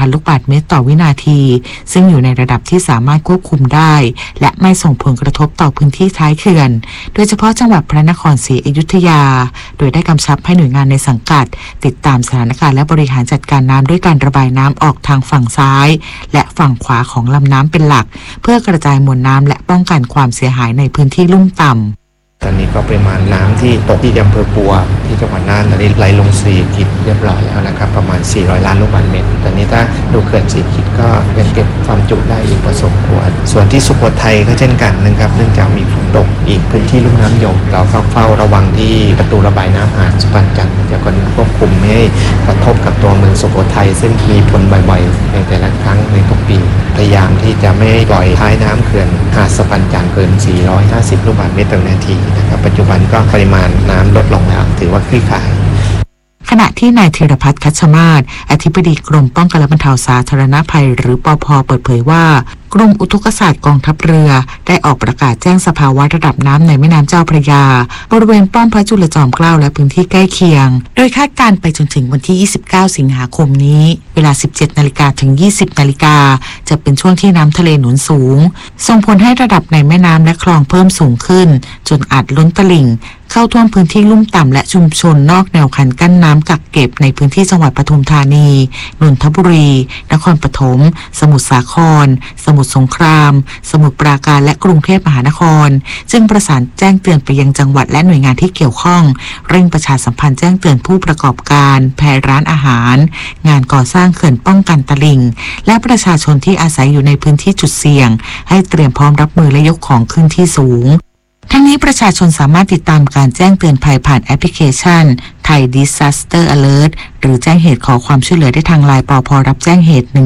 1,000 ลูกบาศก์เมตรต่อวินาทีซึ่งอยู่ในระดับที่สามารถควบคุมได้และไม่ส่งผลกระทบต่อพื้นที่ท้ายเขื่อนโดยเฉพาะจังหวัดพระนครศรีอยุธยาโดยได้กำชับให้หน่วยงานในสังกัดติดตามสถานการณ์และบริหารจัดการน้ำด้วยการระบายน้ำออกทางฝั่งซ้ายและฝั่งขวาของลำน้ำเป็นหลักเพื่อกระจายมวลน้ำและป้องกันความเสียหายในพื้นที่ลุ่มต่ำตอนนี้ก็ปริมาณน้ำที่ตกที่อำเภอปัวที่จังหวัดน่านตอนนี้ไหลลงสีกิจเรียบร้อยแล้วนะครับประมาณ400 ล้านลูกบาศก์เมตรตอนนี้ถ้าดูเขื่อนสีกิจก็ยังเก็บความจุได้อีกพอสมควรส่วนที่สุโขทัยก็เช่นกันนะครับเนื่องจากมีฝนตกอีกพื้นที่ลุ่มน้ำยมเราเฝ้าระวังที่ประตูระบายน้ำหาดสุพรรณจันทร์จะควบคุมไม่ให้กระทบกับตัวเมืองสุโขทัยซึ่งมีฝนบ่อยๆในแต่ละครั้งในทุกปีพยายามที่จะไม่ปล่อยท้ายน้ำเขื่อนหาดสุพรรณจันทร์เกิน450 ลูกบาศก์เมตรต่อนาทีนะครับปัจจุบันก็ปริมาณน้ำลดลงแล้วถือว่าคลี่คลายขณะที่นายธีรพัฒน์คัชมาศอธิบดีกรมป้องกันและบรรเทาสาธารณภัยหรือปภ.เปิดเผยว่ากรมอุทกศาสตร์กองทัพเรือได้ออกประกาศแจ้งสภาวะระดับน้ำในแม่น้ำเจ้าพระยาบริเวณป้อมพระจุลจอมเกล้าและพื้นที่ใกล้เคียงโดยคาดการณ์ไปจนถึงวันที่29 สิงหาคมนี้เวลา 17 นาฬิกาถึง 20 นาฬิกาจะเป็นช่วงที่น้ำทะเลหนุนสูงส่งผลให้ระดับในแม่น้ำและคลองเพิ่มสูงขึ้นจนอาจล้นตลิ่งเข้าท่วมพื้นที่ลุ่มต่ำและชุมชนนอกแนวคันกั้นน้ำกักเก็บในพื้นที่จังหวัดปทุมธานีนนทบุรีนครปฐมสมุทรสาครสมุทรสงครามสมุทรปราการและกรุงเทพมหานครจึงประสานแจ้งเตือนไปยังจังหวัดและหน่วยงานที่เกี่ยวข้องเร่งประชาสัมพันธ์แจ้งเตือนผู้ประกอบการแพร่ร้านอาหารงานก่อสร้างเขื่อนป้องกันตลิ่งและประชาชนที่อาศัยอยู่ในพื้นที่จุดเสี่ยงให้เตรียมพร้อมรับมือและยกของขึ้นที่สูงทั้งนี้ประชาชนสามารถติดตามการแจ้งเตือนภัยผ่านแอปพลิเคชัน Thai Disaster Alert หรือแจ้งเหตุขอความช่วยเหลือได้ทางไลน์ปภ.รับแจ้งเหตุ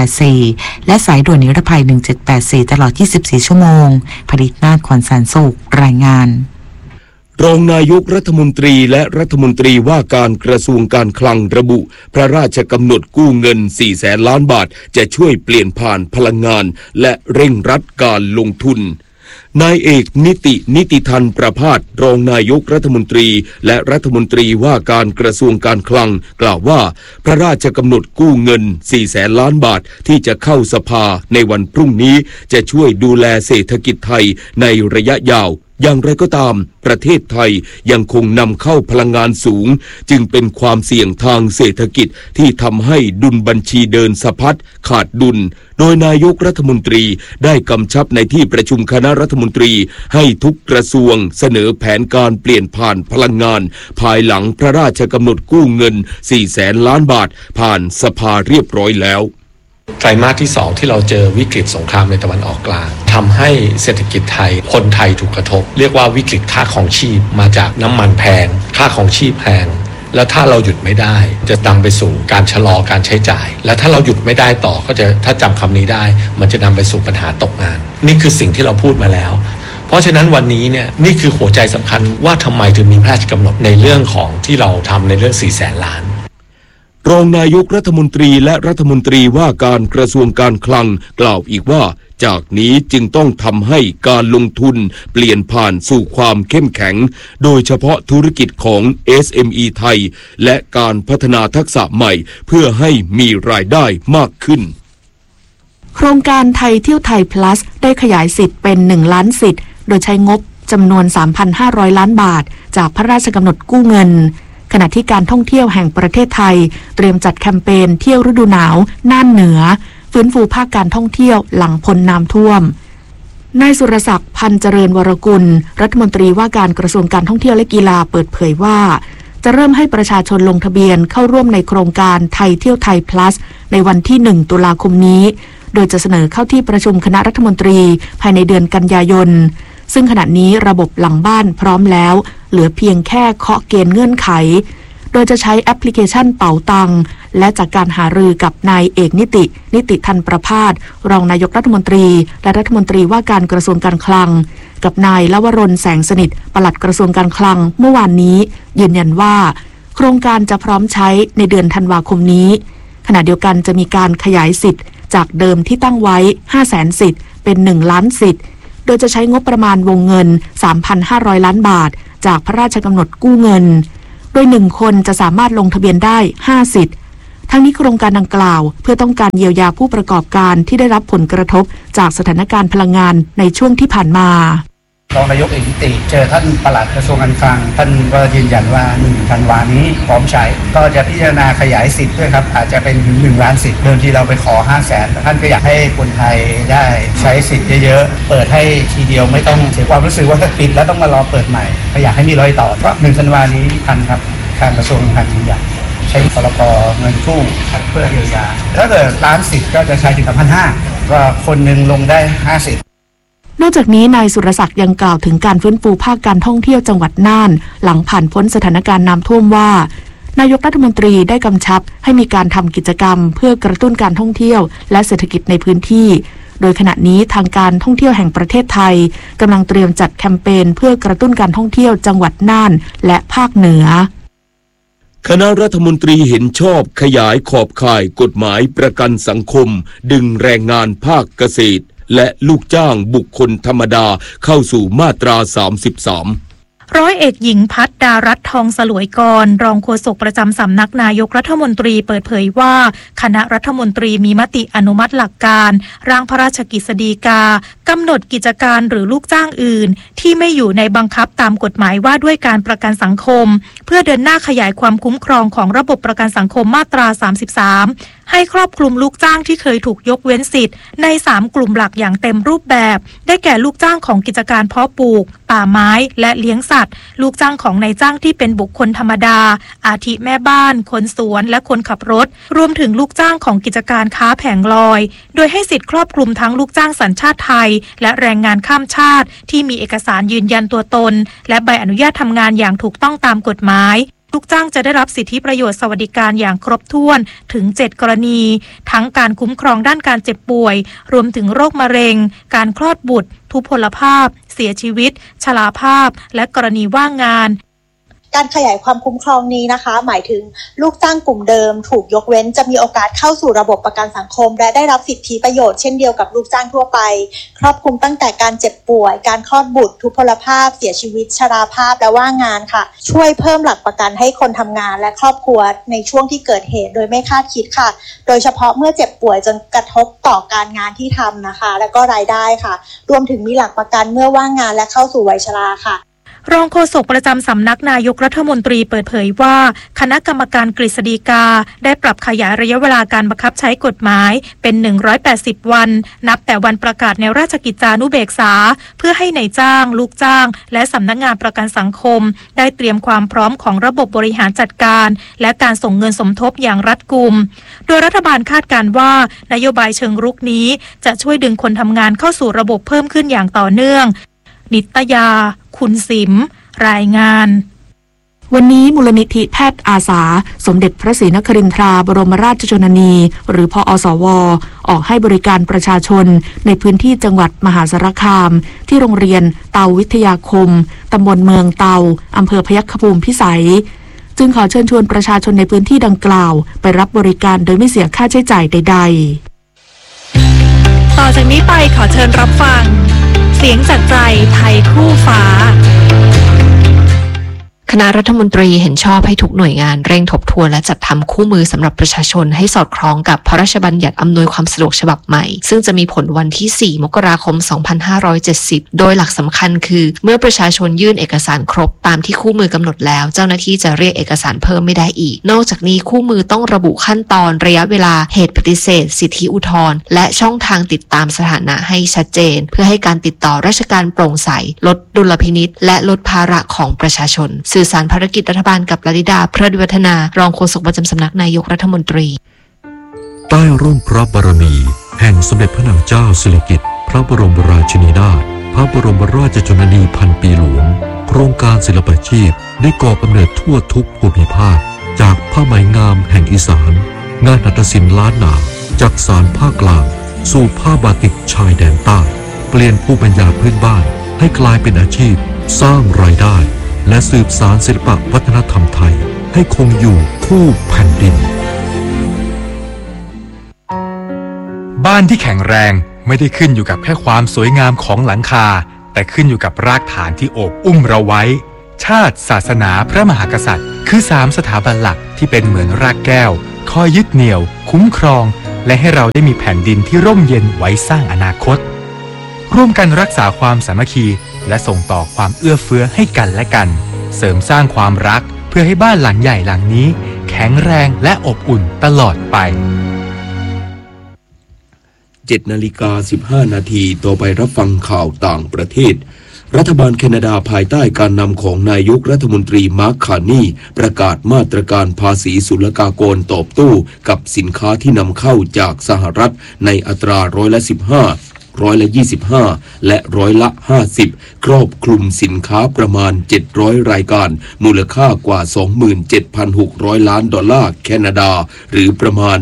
1784และสายด่วนนิรภัย1784ตลอด24 ชั่วโมงผลิตนาฏ ขวัญสารสุขรายงานรองนายกรัฐมนตรีและรัฐมนตรีว่าการกระทรวงการคลังระบุพระราชกำหนดกู้เงิน 400,000 ล้านบาทจะช่วยเปลี่ยนผ่านพลังงานและเร่งรัดการลงทุนนายเอกนิติธันประภาสรองนายกรัฐมนตรีและรัฐมนตรีว่าการกระทรวงการคลังกล่าวว่าพระราชกำหนดกู้เงิน 400,000 ล้านบาทที่จะเข้าสภาในวันพรุ่งนี้จะช่วยดูแลเศรษฐกิจไทยในระยะยาวอย่างไรก็ตามประเทศไทยยังคงนำเข้าพลังงานสูงจึงเป็นความเสี่ยงทางเศรษฐกิจที่ทำให้ดุลบัญชีเดินสะพัดขาดดุลโดยนายกรัฐมนตรีได้กำชับในที่ประชุมคณะรัฐมนตรีให้ทุกกระทรวงเสนอแผนการเปลี่ยนผ่านพลังงานภายหลังพระราชกำหนดกู้เงิน 400,000 ล้านบาทผ่านสภาเรียบร้อยแล้วไตรมาสที่2ที่เราเจอวิกฤตสงครามในตะวันออกกลางทำให้เศรษฐกิจไทยคนไทยถูกกระทบเรียกว่าวิกฤตค่าของชีพมาจากน้ำมันแพงค่าของชีพแพงแล้วถ้าเราหยุดไม่ได้จะนำไปสู่การชะลอการใช้จ่ายและถ้าเราหยุดไม่ได้ต่อก็จะถ้าจำคำนี้ได้มันจะนำไปสู่ปัญหาตกงานนี่คือสิ่งที่เราพูดมาแล้วเพราะฉะนั้นวันนี้เนี่ยนี่คือหัวใจสำคัญว่าทำไมถึงมีพระราชกำหนดในเรื่องของที่เราทำในเรื่อง 400,000 ล้านรองนายกรัฐมนตรีและรัฐมนตรีว่าการกระทรวงการคลังกล่าวอีกว่าจากนี้จึงต้องทำให้การลงทุนเปลี่ยนผ่านสู่ความเข้มแข็งโดยเฉพาะธุรกิจของ SME ไทยและการพัฒนาทักษะใหม่เพื่อให้มีรายได้มากขึ้นโครงการไทยเที่ยวไทย plus ได้ขยายสิทธิ์เป็น1 ล้านสิทธิ์โดยใช้งบจำนวน 3,500 ล้านบาทจากพระราชกำหนดกู้เงินขณะที่การท่องเที่ยวแห่งประเทศไทยเตรียมจัดแคมเปญเที่ยวฤดูหนาวน่านเหนือฟื้นฟูภาคการท่องเที่ยวหลังพ้นน้ำท่วมนายสุรศักดิ์พันเจริญวรกุลรัฐมนตรีว่าการกระทรวงการท่องเที่ยวและกีฬาเปิดเผยว่าจะเริ่มให้ประชาชนลงทะเบียนเข้าร่วมในโครงการไทยเที่ยวไทย plus ในวันที่1 ตุลาคมนี้โดยจะเสนอเข้าที่ประชุมคณะรัฐมนตรีภายในเดือนกันยายนซึ่งขณะนี้ระบบหลังบ้านพร้อมแล้วเหลือเพียงแค่เคาะเกณฑ์เงื่อนไขโดยจะใช้แอปพลิเคชันเป๋าตังและจากการหารือกับนายเอกนิติธันประภาสรองนายกรัฐมนตรีและรัฐมนตรีว่าการกระทรวงการคลังกับนายลวรนแสงสนิทปลัดกระทรวงการคลังเมื่อวานนี้ยืนยันว่าโครงการจะพร้อมใช้ในเดือนธันวาคมนี้ขณะเดียวกันจะมีการขยายสิทธิ์จากเดิมที่ตั้งไว้ 500,000 สิทธิ์เป็น1 ล้านสิทธิ์โดยจะใช้งบประมาณวงเงิน 3,500 ล้านบาทจากพระราชกำหนดกู้เงินโดย1 คนจะสามารถลงทะเบียนได้5 สิทธิ์ทั้งนี้โครงการดังกล่าวเพื่อต้องการเยียวยาผู้ประกอบการที่ได้รับผลกระทบจากสถานการณ์พลังงานในช่วงที่ผ่านมารองนายกเอกนิติเจอท่านปลัดกระทรวงการคลังท่านก็ยืนยันว่า1 ธันวาคมนี้พร้อมใช้ก็จะพิจารณาขยายสิทธิ์ด้วยครับอาจจะเป็นถึง1 ล้านสิทธิ์เดิมที่เราไปขอ 500,000 ท่านก็อยากให้คนไทยได้ใช้สิทธิ์เยอะๆเปิดให้ทีเดียวไม่ต้องเสียความรู้สึกว่าปิดแล้วต้องมารอเปิดใหม่ก็อยากให้มีรอยต่อก็1 ธันวาคมนี้ทันครับการกระทรวงการคลังยืนยันใช้พรก.เงินกู้เพื่อเยียวยาถ้าเกิดล้านสิทธิ์ก็จะใช้ถึง 1,500 ก็คนหนึ่งลงได้50 นอกจากนี้นายสุรศักดิ์ยังกล่าวถึงการฟื้นฟูภาคการท่องเที่ยวจังหวัดน่านหลังผ่านพ้นสถานการณ์น้ำท่วมว่านายกรัฐมนตรีได้กำชับให้มีการทำกิจกรรมเพื่อกระตุ้นการท่องเที่ยวและเศรษฐกิจในพื้นที่โดยขณะนี้ทางการท่องเที่ยวแห่งประเทศไทยกำลังเตรียมจัดแคมเปญเพื่อกระตุ้นการท่องเที่ยวจังหวัดน่านและภาคเหนือคณะรัฐมนตรีเห็นชอบขยายขอบข่ายกฎหมายประกันสังคมดึงแรงงานภาคเกษตรและลูกจ้างบุคคลธรรมดาเข้าสู่มาตรา 33 ร้อยเอกหญิงพัฒดารัตน์ทองสลวยกรรองโฆษกประจำสำนักนายกรัฐมนตรีเปิดเผยว่าคณะรัฐมนตรีมีมติอนุมัติหลักการร่างพระราชกฤษฎีกากำหนดกิจการหรือลูกจ้างอื่นที่ไม่อยู่ในบังคับตามกฎหมายว่าด้วยการประกันสังคมเพื่อเดินหน้าขยายความคุ้มครองของระบบประกันสังคมมาตรา 33ให้ครอบคลุมลูกจ้างที่เคยถูกยกเว้นสิทธิ์ใน3 กลุ่มหลักอย่างเต็มรูปแบบได้แก่ลูกจ้างของกิจการเพาะปลูกป่าไม้และเลี้ยงสัตว์ลูกจ้างของนายจ้างที่เป็นบุคคลธรรมดาอาทิแม่บ้านคนสวนและคนขับรถรวมถึงลูกจ้างของกิจการค้าแผงลอยโดยให้สิทธิ์ครอบคลุมทั้งลูกจ้างสัญชาติไทยและแรงงานข้ามชาติที่มีเอกสารยืนยันตัวตนและใบอนุญาตทำงานอย่างถูกต้องตามกฎหมายลูกจ้างจะได้รับสิทธิประโยชน์สวัสดิการอย่างครบถ้วนถึง7 กรณีทั้งการคุ้มครองด้านการเจ็บป่วยรวมถึงโรคมะเร็งการคลอดบุตรทุพพลภาพเสียชีวิตชราภาพและกรณีว่างงานการขยายความคุ้มครองนี้นะคะหมายถึงลูกจ้างกลุ่มเดิมถูกยกเว้นจะมีโอกาสเข้าสู่ระบบประกันสังคมและได้รับสิทธิประโยชน์เช่นเดียวกับลูกจ้างทั่วไปครอบคลุมตั้งแต่การเจ็บป่วยการคลอดบุตรทุพพลภาพเสียชีวิตชราภาพและว่างงานค่ะช่วยเพิ่มหลักประกันให้คนทำงานและครอบครัวในช่วงที่เกิดเหตุโดยไม่คาดคิดค่ะโดยเฉพาะเมื่อเจ็บป่วยจนกระทบต่อการงานที่ทำนะคะและก็รายได้ค่ะรวมถึงมีหลักประกันเมื่อว่างงานและเข้าสู่วัยชราค่ะรองโฆษกประจำสำนักนายกรัฐมนตรีเปิดเผยว่าคณะกรรมการกฤษฎีกาได้ปรับขยายระยะเวลาการบังคับใช้กฎหมายเป็น180 วันนับแต่วันประกาศในราชกิจจานุเบกษาเพื่อให้นายจ้างลูกจ้างและสำนักงานประกันสังคมได้เตรียมความพร้อมของระบบบริหารจัดการและการส่งเงินสมทบอย่างรัดกุมโดยรัฐบาลคาดการณ์ว่านโยบายเชิงรุกนี้จะช่วยดึงคนทำงานเข้าสู่ระบบเพิ่มขึ้นอย่างต่อเนื่องนิตยาคุณสิมรายงานวันนี้มูลนิธิแพทย์อาสาสมเด็จพระศรีนครินทราบรมราชชนนีหรือพอสวออกให้บริการประชาชนในพื้นที่จังหวัดมหาสารคามที่โรงเรียนเตาวิทยาคมตำบลเมืองเตาอำเภอพยัคฆภูมิพิสัยจึงขอเชิญชวนประชาชนในพื้นที่ดังกล่าวไปรับบริการโดยไม่เสียค่าใช้จ่ายใดๆต่อจากนี้ไปขอเชิญรับฟังเสียงจากใจไทยคู่ฟ้าคณะรัฐมนตรีเห็นชอบให้ทุกหน่วยงานเร่งทบทวนและจัดทำคู่มือสำหรับประชาชนให้สอดคล้องกับพระราชบัญญัติอำนวยความสะดวกฉบับใหม่ซึ่งจะมีผลวันที่ 4 มกราคม 2570 โดยหลักสำคัญคือเมื่อประชาชนยื่นเอกสารครบตามที่คู่มือกำหนดแล้วเจ้าหน้าที่จะเรียกเอกสารเพิ่มไม่ได้อีกนอกจากนี้คู่มือต้องระบุขั้นตอนระยะเวลาเหตุปฏิเสธสิทธิอุทธรณ์และช่องทางติดตามสถานะให้ชัดเจนเพื่อให้การติดต่อราชการโปร่งใสลดดุลพินิจและลดภาระของประชาชนสื่อสารภารกิจรัฐบาลกับลลิดาพระดิวัฒนารองโฆษกประจำสำนักนายกรัฐมนตรีใต้ร่มพระบารมีแห่งสมเด็จพระนางเจ้าสิริกิติ์พระบรมราชินีนาถพระบรมราชชนนีพันปีหลวงโครงการศิลปาชีพได้ก่อกำเนิดทั่วทุกภูมิภาคจากผ้าไหมงามแห่งอีสานงานหัตถศิลป์ล้านนาจากสานภาคกลางสู่ผ้าบาติกชายแดนใต้เปลี่ยนภูมิปัญญาพื้นบ้านให้กลายเป็นอาชีพสร้างรายได้และสืบสานศิลปวัฒนธรรมไทยให้คงอยู่คู่แผ่นดินบ้านที่แข็งแรงไม่ได้ขึ้นอยู่กับแค่ความสวยงามของหลังคาแต่ขึ้นอยู่กับรากฐานที่โอบอุ้มเราไว้ชาติศาสนาพระมหากษัตริย์คือ3สถาบันหลักที่เป็นเหมือนรากแก้วคอยยึดเหนี่ยวคุ้มครองและให้เราได้มีแผ่นดินที่ร่มเย็นไว้สร้างอนาคตร่วมกันรักษาความสามัคคีและส่งต่อความเอื้อเฟื้อให้กันและกันเสริมสร้างความรักเพื่อให้บ้านหลังใหญ่หลังนี้แข็งแรงและอบอุ่นตลอดไป 7:15 นาทีต่อไปรับฟังข่าวต่างประเทศรัฐบาลแคนาดาภายใต้การนำของนายกรัฐมนตรีมาร์ค คาร์นีประกาศมาตรการภาษีศุลกากรตอบโต้กับสินค้าที่นำเข้าจากสหรัฐในอัตรา15%25%และ50%ครอบคลุมสินค้าประมาณ700รายการมูลค่ากว่า 27,600 ล้านดอลลาร์แคนาดาหรือประมาณ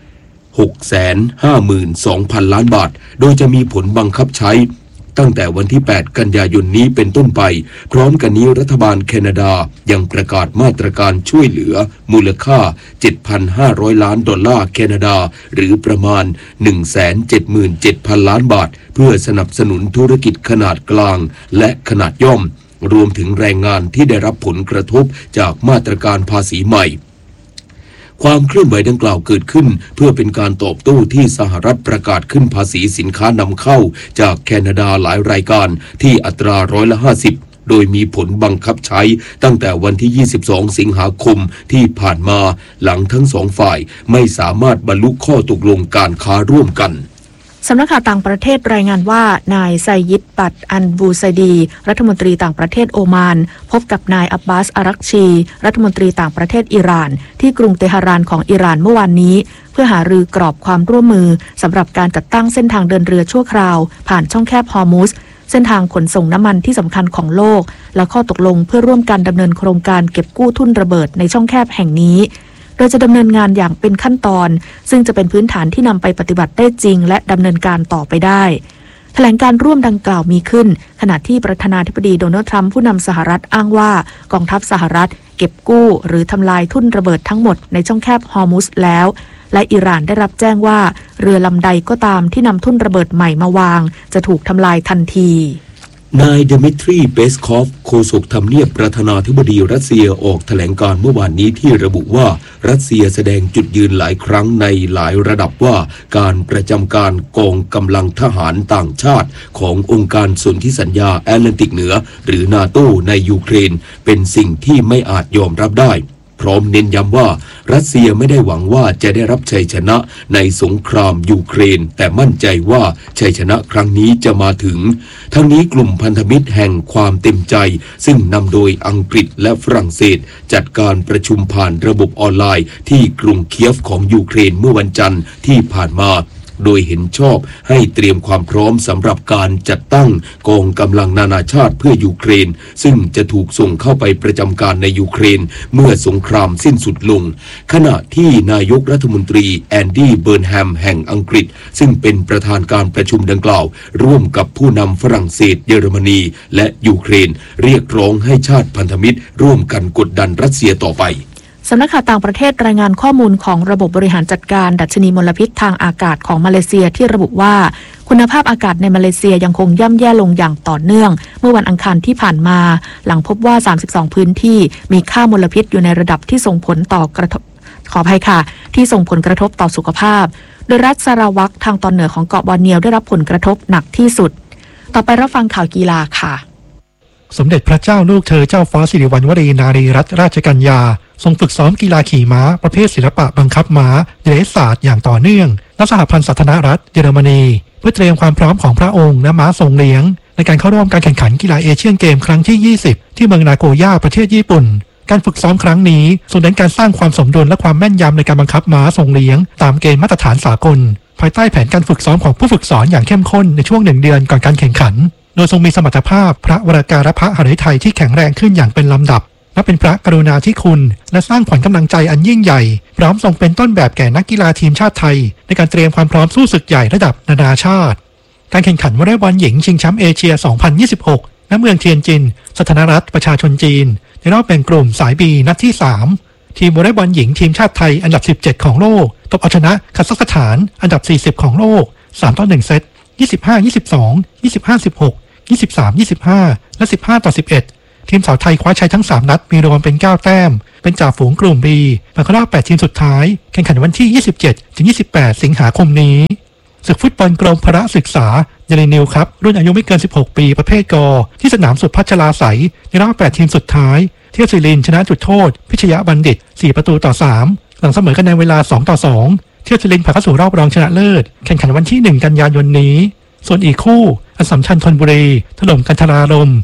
652,000 ล้านบาทโดยจะมีผลบังคับใช้ตั้งแต่วันที่8กันยายนนี้เป็นต้นไปพร้อมกันนี้รัฐบาลแคนาดายังประกาศมาตรการช่วยเหลือมูลค่า 7,500 ล้านดอลลาร์แคนาดาหรือประมาณ 177,000 ล้านบาทเพื่อสนับสนุนธุรกิจขนาดกลางและขนาดย่อมรวมถึงแรงงานที่ได้รับผลกระทบจากมาตรการภาษีใหม่ความเคลื่อนไหวดังกล่าวเกิดขึ้นเพื่อเป็นการตอบโต้ที่สหรัฐประกาศขึ้นภาษีสินค้านำเข้าจากแคนาดาหลายรายการที่อัตรา50%โดยมีผลบังคับใช้ตั้งแต่วันที่22สิงหาคมที่ผ่านมาหลังทั้งสองฝ่ายไม่สามารถบรรลุข้อตกลงการค้าร่วมกันสำนักข่าวต่างประเทศรายงานว่านายไซยิด บัตร อันบูไซดีรัฐมนตรีต่างประเทศโอมานพบกับนายอับบาส อารักชีรัฐมนตรีต่างประเทศอิหร่านที่กรุงเตหะรานของอิหร่านเมื่อวานนี้เพื่อหารือกรอบความร่วมมือสำหรับการจัดตั้งเส้นทางเดินเรือชั่วคราวผ่านช่องแคบฮอร์มุซเส้นทางขนส่งน้ำมันที่สำคัญของโลกและข้อตกลงเพื่อร่วมกันดำเนินโครงการเก็บกู้ทุ่นระเบิดในช่องแคบแห่งนี้โดยจะดำเนินงานอย่างเป็นขั้นตอนซึ่งจะเป็นพื้นฐานที่นำไปปฏิบัติได้จริงและดำเนินการต่อไปได้แถลงการร่วมดังกล่าวมีขึ้นขณะที่ประธานาธิบดีโดนัลด์ทรัมป์ผู้นำสหรัฐอ้างว่ากองทัพสหรัฐเก็บกู้หรือทำลายทุ่นระเบิดทั้งหมดในช่องแคบฮอร์มุซแล้วและอิหร่านได้รับแจ้งว่าเรือลำใดก็ตามที่นำทุ่นระเบิดใหม่มาวางจะถูกทำลายทันทีนายดมิทรีเปสคอฟโฆษกทำเนียบประธานาธิบดีรัสเซียออกแถลงการเมื่อวานนี้ที่ระบุว่ารัสเซียแสดงจุดยืนหลายครั้งในหลายระดับว่าการประจำการกองกำลังทหารต่างชาติขององค์การสนธิสัญญาแอตแลนติกเหนือหรือนาโตในยูเครนเป็นสิ่งที่ไม่อาจยอมรับได้พร้อมเน้นย้ำว่ารัสเซียไม่ได้หวังว่าจะได้รับชัยชนะในสงครามยูเครนแต่มั่นใจว่าชัยชนะครั้งนี้จะมาถึงทั้งนี้กลุ่มพันธมิตรแห่งความเต็มใจซึ่งนำโดยอังกฤษและฝรั่งเศสจัดการประชุมผ่านระบบออนไลน์ที่กรุงเคียฟของยูเครนเมื่อวันจันทร์ที่ผ่านมาโดยเห็นชอบให้เตรียมความพร้อมสำหรับการจัดตั้งกองกำลังนานาชาติเพื่อยูเครนซึ่งจะถูกส่งเข้าไปประจำการในยูเครนเมื่อสงครามสิ้นสุดลงขณะที่นายกรัฐมนตรีแอนดี้เบิร์นแฮมแห่งอังกฤษซึ่งเป็นประธานการประชุมดังกล่าวร่วมกับผู้นำฝรั่งเศสเยอรมนีและยูเครนเรียกร้องให้ชาติพันธมิตรร่วมกันกดดันรัสเซียต่อไปสำนักข่าวต่างประเทศรายงานข้อมูลของระบบบริหารจัดการดัชนีมลพิษทางอากาศของมาเลเซียที่ระบุว่าคุณภาพอากาศในมาเลเซียยังคงย่ำแย่ลงอย่างต่อเนื่องเมื่อวันอังคารที่ผ่านมาหลังพบว่า32พื้นที่มีค่ามลพิษอยู่ในระดับที่ส่งผลต่อกระทบขออภัยค่ะที่ส่งผลกระทบต่อสุขภาพโดยรัฐซาราวักทางตอนเหนือของเกาะบอร์เนียวได้รับผลกระทบหนักที่สุดต่อไปรับฟังข่าวกีฬาค่ะสมเด็จพระเจ้าลูกเธอเจ้าฟ้าสิริวัณวรีนารีรัตนราชกัญญาทรงฝึกซ้อมกีฬาขี่ม้าประเภทศิลปะบังคับม้าเดรสศาสตร์อย่างต่อเนื่องณสหพันธ์สาธารณรัฐเยอรมนีเพื่อเตรียมความพร้อมของพระองค์และม้าทรงเลี้ยงในการเข้าร่วมการแข่งขันกีฬาเอเชียนเกมครั้งที่20ที่เมืองนาโกย่าประเทศญี่ปุ่นการฝึกซ้อมครั้งนี้ส่งเน้นการสร้างความสมดุลและความแม่นยำในการบังคับม้าทรงเลี้ยงตามเกณฑ์มาตรฐานสากลภายใต้แผนการฝึกซ้อมของผู้ฝึกสอนอย่างเข้มข้นในช่วง1 เดือนก่อนการแข่งขันโดยทรงมีสมรรถภาพพระวรการพหฤทัยที่แข็งแรงขึ้นอย่างเป็นลำดับและเป็นพระกรุณาธิคุณและสร้างขวัญกำลังใจอันยิ่งใหญ่พร้อมทรงเป็นต้นแบบแก่นักกีฬาทีมชาติไทยในการเตรียมความพร้อมสู้ศึกใหญ่ระดับนานาชาติการแข่งขันวอลเลย์บอลหญิงชิงแชมป์เอเชีย 2026 ณ เมืองเทียนจินสาธารณรัฐประชาชนจีนในรอบแบ่งกลุ่มสาย B นัดที่ 3 ทีมวอลเลย์บอลหญิงทีมชาติไทยอันดับ 17 ของโลกตบเอาชนะคาซัคสถานอันดับ 40 ของโลก 3-1 เซต 25-22 25-16 23-25 และ 15-11 ทีมสาวไทยคว้าชัยทั้ง3นัดมีรวมเป็น9แต้มเป็นจ่าฝูงกลุ่ม B ผ่านเข้ารอบ8ทีมสุดท้ายแข่งขันวันที่ 27-28 สิงหาคมนี้ศึกฟุตบอลกรมพระศึกษาเยเลนิวครับรุ่นอายุไม่เกิน16ปีประเภทกที่สนามสุพัชราไสยในรอบ8ทีมสุดท้ายเทียบศิรินชนะจุดโทษพิชยบัณฑิต4-3หลังเสมอกันในเวลา2-2เทียบศิรินผ่านเข้าสู่รอบรองชนะเลิศแข่งขันวันที่1กันยายนนี้ส่วนอีกคู่อัสสัมชัญธนบุรีถล่มกันทรารม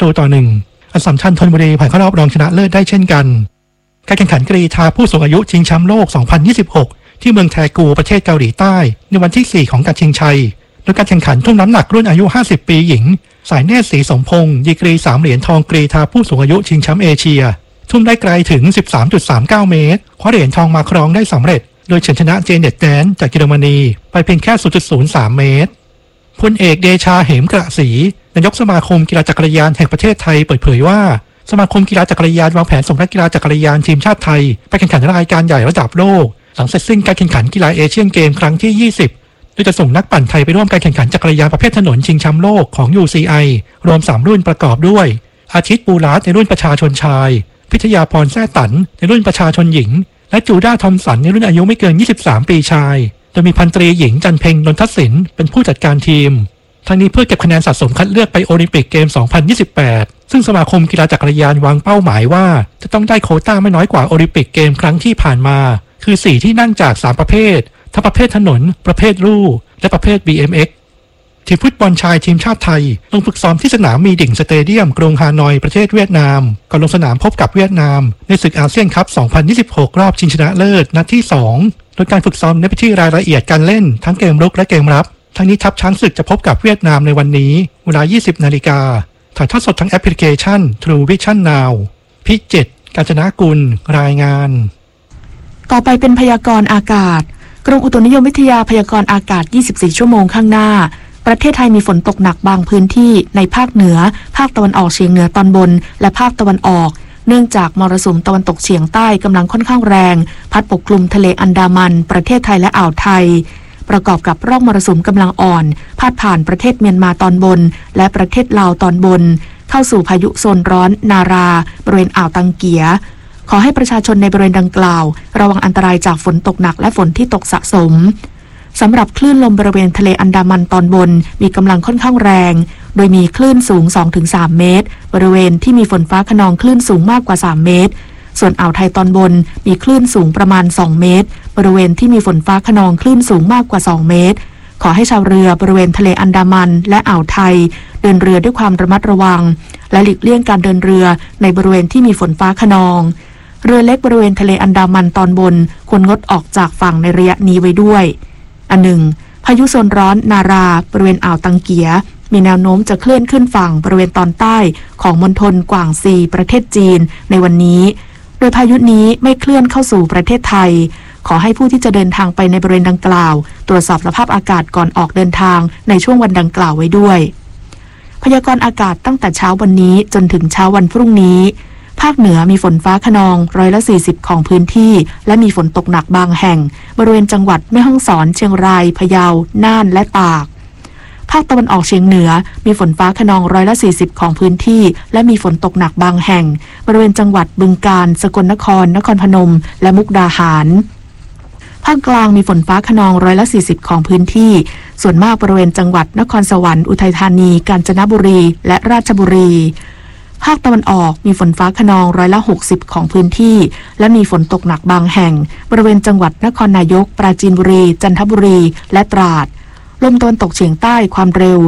5-1อัสสัมชัญธนบุรีผ่านเข้ารอบรองชนะเลิศได้เช่นกันการแข่งขันกรีฑาผู้สูงอายุชิงแชมป์โลก2026ที่เมืองแทกูประเทศเกาหลีใต้ในวันที่4ของการชิงชัยโดยการแข่งขันทุ่งน้ำหนักรุ่นอายุ50ปีหญิงสายเนตรศรีสมพงศ์ดีกรี3เหรียญทองกรีฑาผู้สูงอายุชิงแชมป์เอเชียทุ่มได้ไกลถึง 13.39 เมตรคว้าเหรียญทองมาครองได้สำเร็จโดยเฉินชนะเจเน็ตแดนจากเยอรมนีไปเพียงแค่ 0.03 เมตรพลเอกเดชาเหมกระศรีนายกสมาคมกีฬาจักรยานแห่งประเทศไทยเปิดเผยว่าสมาคมกีฬาจักรยานวางแผนส่งนักกีฬาจักรยานทีมชาติไทยไปแข่งขันรายการใหญ่ระดับโลกหลังเสร็จสิ้นการแข่งขันกีฬาเอเชียนเกมครั้งที่20โดยจะส่งนักปั่นไทยไปร่วมการแข่งขันจักรยานประเภทถนนชิงแชมป์โลกของ UCI รวม3รุ่นประกอบด้วยอาทิตย์ปูลาสในรุ่นประชาชนชายพิทยาพรแซ่ตันในรุ่นประชาชนหญิงและจูด้าทอมสันในรุ่นอายุไม่เกิน23ปีชายโดยมีพันตรีหญิงจันเพ็งนนทศิลป์เป็นผู้จัดการทีมทั้งนี้เพื่อเก็บคะแนนสะสมคัดเลือกไปโอลิมปิกเกม 2028 ซึ่งสมาคมกีฬาจักรยานวางเป้าหมายว่าจะต้องได้โควต้าไม่น้อยกว่าโอลิมปิกเกมครั้งที่ผ่านมาคือ4ที่นั่งจาก3ประเภททั้งประเภทถนนประเภทลู่และประเภท BMX ทีมฟุตบอลชายทีมชาติไทยลงฝึกซ้อมที่สนามมีดิ่งสเตเดียมกรุงฮานอยประเทศเวียดนามก่อนลงสนามพบกับเวียดนามในศึกอาเซียนคัพ 2026 รอบชิงชนะเลิศนัดที่2โดยการฝึกซ้อมเน้นไปที่รายละเอียดการเล่นทั้งเกมรุกและเกมรับทั้งนี้ทัพช้างศึกจะพบกับเวียดนามในวันนี้เวลา 20 นาฬิกาถ่ายทอดสดทั้งแอปพลิเคชัน True Vision Now พิจิตร กาญจนกุลรายงานต่อไปเป็นพยากรณ์อากาศกรมอุตุนิยมวิทยาพยากรณ์อากาศ 24 ชั่วโมงข้างหน้าประเทศไทยมีฝนตกหนักบางพื้นที่ในภาคเหนือภาคตะวันออกเฉียงเหนือตอนบนและภาคตะวันออกเนื่องจากมรสุมตะวันตกเฉียงใต้กำลังค่อนข้างแรงพัดปกคลุมทะเลอันดามันประเทศไทยและอ่าวไทยประกอบกับร่องมรสุมกำลังอ่อนพาดผ่านประเทศเมียนมาตอนบนและประเทศลาวตอนบนเข้าสู่พายุโซนร้อนนาราบริเวณอ่าวตังเกียขอให้ประชาชนในบริเวณดังกล่าวระวังอันตรายจากฝนตกหนักและฝนที่ตกสะสมสำหรับคลื่นลมบริเวณทะเลอันดามันตอนบนมีกำลังค่อนข้างแรงโดยมีคลื่นสูง 2-3 เมตรบริเวณที่มีฝนฟ้าคะนองคลื่นสูงมากกว่า3เมตรส่วนอ่าวไทยตอนบนมีคลื่นสูงประมาณ2เมตรบริเวณที่มีฝนฟ้าคะนองคลื่นสูงมากกว่า2เมตรขอให้ชาวเรือบริเวณทะเลอันดามันและอ่าวไทยเดินเรือด้วยความระมัดระวังและหลีกเลี่ยงการเดินเรือในบริเวณที่มีฝนฟ้าคะนองเรือเล็กบริเวณทะเลอันดามันตอนบนควรงดออกจากฝั่งในระยะนี้ไว้ด้วยอันหนึ่งพายุโซนร้อนนาราบริเวณอ่าวตังเกียมีแนวโน้มจะเคลื่อนขึ้นฝั่งบริเวณตอนใต้ของมณฑลกวางซีประเทศจีนในวันนี้โดยพายุนี้ไม่เคลื่อนเข้าสู่ประเทศไทยขอให้ผู้ที่จะเดินทางไปในบริเวณดังกล่าวตรวจสอบสภาพอากาศก่อนออกเดินทางในช่วงวันดังกล่าวไว้ด้วยพยากรณ์อากาศตั้งแต่เช้าวันนี้จนถึงเช้าวันพรุ่งนี้ภาคเหนือมีฝนฟ้าคะนอง40%ของพื้นที่และมีฝนตกหนักบางแห่งบริเวณจังหวัดแม่ฮ่องสอนเชียงรายพะเยาน่านและตากภาคตะวันออกเฉียงเหนือมีฝนฟ้าคะนอง40%ของพื้นที่และมีฝนตกหนักบางแห่งบริเวณจังหวัดบึงกาฬสกลนครนครพนมและมุกดาหารภาคกลางมีฝนฟ้าคะนอง40%ของพื้นที่ส่วนมากบริเวณจังหวัดนครสวรรค์อุทัยธานีกาญจนบุรีและราชบุรีภาคตะวันออกมีฝนฟ้าคะนอง60%ของพื้นที่และมีฝนตกหนักบางแห่งบริเวณจังหวัดนครนายกปราจีนบุรีจันทบุรีและตราดลมตะวันตกเฉียงใต้ความเร็ว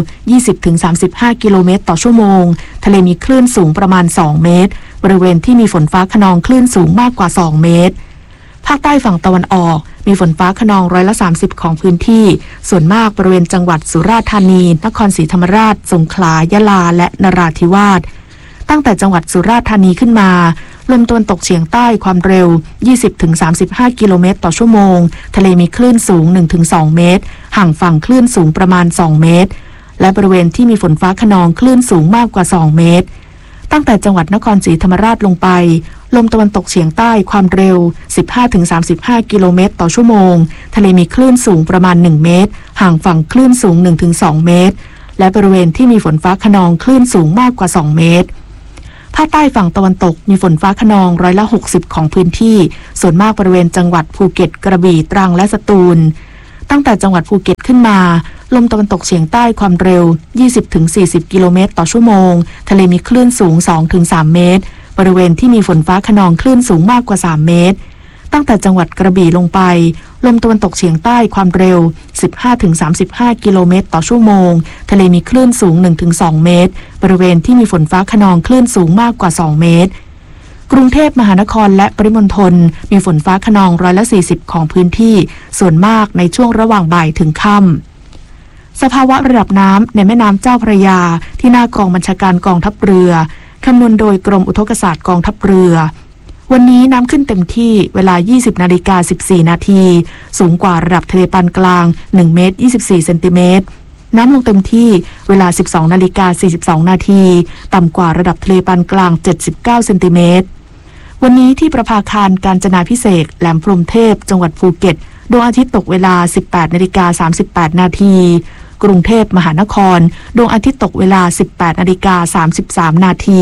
20-35 กิโลเมตรต่อชั่วโมงทะเลมีคลื่นสูงประมาณ2เมตรบริเวณที่มีฝนฟ้าคะนองคลื่นสูงมากกว่า2เมตรภาคใต้ฝั่งตะวันออกมีฝนฟ้าคะนอง30%ของพื้นที่ส่วนมากบริเวณจังหวัดสุราษฎร์ธานีนครศรีธรรมราชสงขลายะลาและนราธิวาสตั้งแต่จังหวัดสุราษฎร์ธานีขึ้นมาลมตะวันตกเฉียงใต้ความเร็ว 20-35 กิโลเมตรต่อชั่วโมงทะเลมีคลื่นสูง 1-2 เมตรห่างฝั่งคลื่นสูงประมาณ2เมตรและบริเวณที่มีฝนฟ้าคะนองคลื่นสูงมากกว่า2เมตรตั้งแต่จังหวัดนครศรีธรรมราชลงไปลมตะวันตกเฉียงใต้ความเร็ว 15-35 กิโลเมตรต่อชั่วโมงทะเลมีคลื่นสูงประมาณ1เมตรห่างฝั่งคลื่นสูง 1-2 เมตรและบริเวณที่มีฝนฟ้าคะนองคลื่นสูงมากกว่า2เมตรภภาคใต้ฝั่งตะวันตกมีฝนฟ้าคะนอง60%ของพื้นที่ส่วนมากบริเวณจังหวัดภูเก็ตกระบี่ตรังและสตูลตั้งแต่จังหวัดภูเก็ตขึ้นมาลมตะวันตกเฉียงใต้ความเร็ว 20-40 กิโลเมตรต่อชั่วโมงทะเลมีคลื่นสูง 2-3 เมตรบริเวณที่มีฝนฟ้าคะนองคลื่นสูงมากกว่า3 เมตรตั้งแต่จังหวัดกระบี่ลงไปลมตะวันตกเฉียงใต้ความเร็ว 15-35 กิโลเมตรต่อชั่วโมงทะเลมีคลื่นสูง 1-2 เมตรบริเวณที่มีฝนฟ้าคะนองคลื่นสูงมากกว่า2 เมตรกรุงเทพมหานครและปริมณฑลมีฝนฟ้าคะนอง40%ของพื้นที่ส่วนมากในช่วงระหว่างบ่ายถึงค่ำสภาวะระดับน้ำในแม่น้ำเจ้าพระยาที่หน้ากองบัญชาการกองทัพเรือคำนวณโดยกรมอุทกศาสตร์กองทัพเรือวันนี้น้ำขึ้นเต็มที่เวลา 20:14 นาทีสูงกว่าระดับทะเลปานกลาง1 เมตร 24 เซนติเมตรน้ำลงเต็มที่เวลา 12:42 นาทีต่ำกว่าระดับทะเลปานกลาง79 เซนติเมตรวันนี้ที่ประภาคารกาญจนาภิเษกแหลมพรหมเทพจังหวัดภูเก็ตดวงอาทิตย์ตกเวลา 18:38 นาทีกรุงเทพมหานครดวงอาทิตย์ตกเวลา 18:33 นาที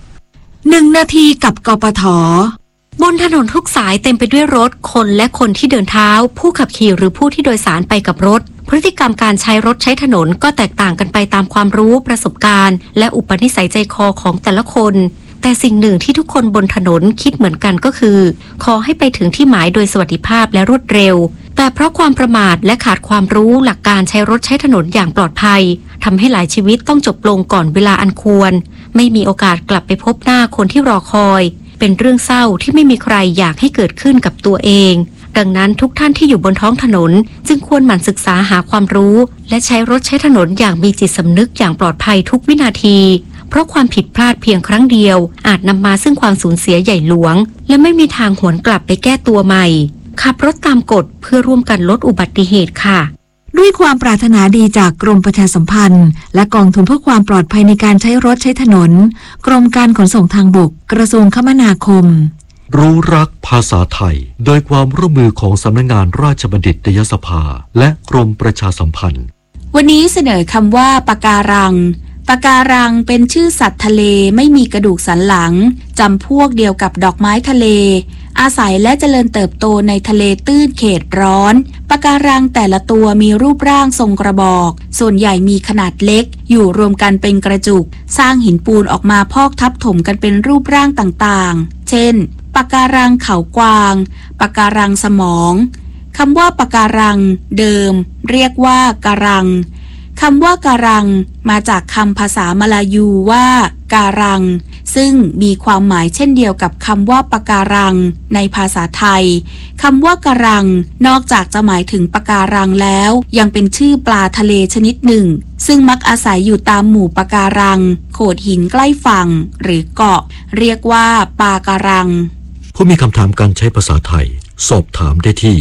1 นาทีกับกปท.บนถนนทุกสายเต็มไปด้วยรถคนและคนที่เดินเท้าผู้ขับขี่หรือผู้ที่โดยสารไปกับรถพฤติกรรมการใช้รถใช้ถนนก็แตกต่างกันไปตามความรู้ประสบการณ์และอุปนิสัยใจคอของแต่ละคนแต่สิ่งหนึ่งที่ทุกคนบนถนนคิดเหมือนกันก็คือขอให้ไปถึงที่หมายโดยสวัสดิภาพและรวดเร็วแต่เพราะความประมาทและขาดความรู้หลักการใช้รถใช้ถนนอย่างปลอดภัยทำให้หลายชีวิตต้องจบลงก่อนเวลาอันควรไม่มีโอกาสกลับไปพบหน้าคนที่รอคอยเป็นเรื่องเศร้าที่ไม่มีใครอยากให้เกิดขึ้นกับตัวเองดังนั้นทุกท่านที่อยู่บนท้องถนนจึงควรหมั่นศึกษาหาความรู้และใช้รถใช้ถนนอย่างมีจิตสำนึกอย่างปลอดภัยทุกวินาทีเพราะความผิดพลาดเพียงครั้งเดียวอาจนำมาซึ่งความสูญเสียใหญ่หลวงและไม่มีทางหวนกลับไปแก้ตัวใหม่ขับรถตามกฎเพื่อร่วมกันลดอุบัติเหตุค่ะด้วยความปรารถนาดีจากกรมประชาสัมพันธ์และกองทุนเพื่อความปลอดภัยในการใช้รถใช้ถนนกรมการขนส่งทางบกกระทรวงคมนาคมรู้รักภาษาไทยโดยความร่วมมือของสำนักงานราชบัณฑิตยสภาและกรมประชาสัมพันธ์วันนี้เสนอคำว่าปะการังปะการังเป็นชื่อสัตว์ทะเลไม่มีกระดูกสันหลังจำพวกเดียวกับดอกไม้ทะเลอาศัยและเจริญเติบโตในทะเลตื้นเขตร้อนปะการังแต่ละตัวมีรูปร่างทรงกระบอกส่วนใหญ่มีขนาดเล็กอยู่รวมกันเป็นกระจุกสร้างหินปูนออกมาพอกทับถมกันเป็นรูปร่างต่างๆเช่นปะการังเขากวางปะการังสมองคำว่าปะการังเดิมเรียกว่าการังคำว่าการังมาจากคำภาษามลายูว่าการังซึ่งมีความหมายเช่นเดียวกับคำว่าปะการังในภาษาไทยคำว่าการังนอกจากจะหมายถึงปะการังแล้วยังเป็นชื่อปลาทะเลชนิดหนึ่งซึ่งมักอาศัยอยู่ตามหมู่ปะการังโขดหินใกล้ฝั่งหรือเกาะเรียกว่าปาการังผู้มีคำถามการใช้ภาษาไทยสอบถามได้ที่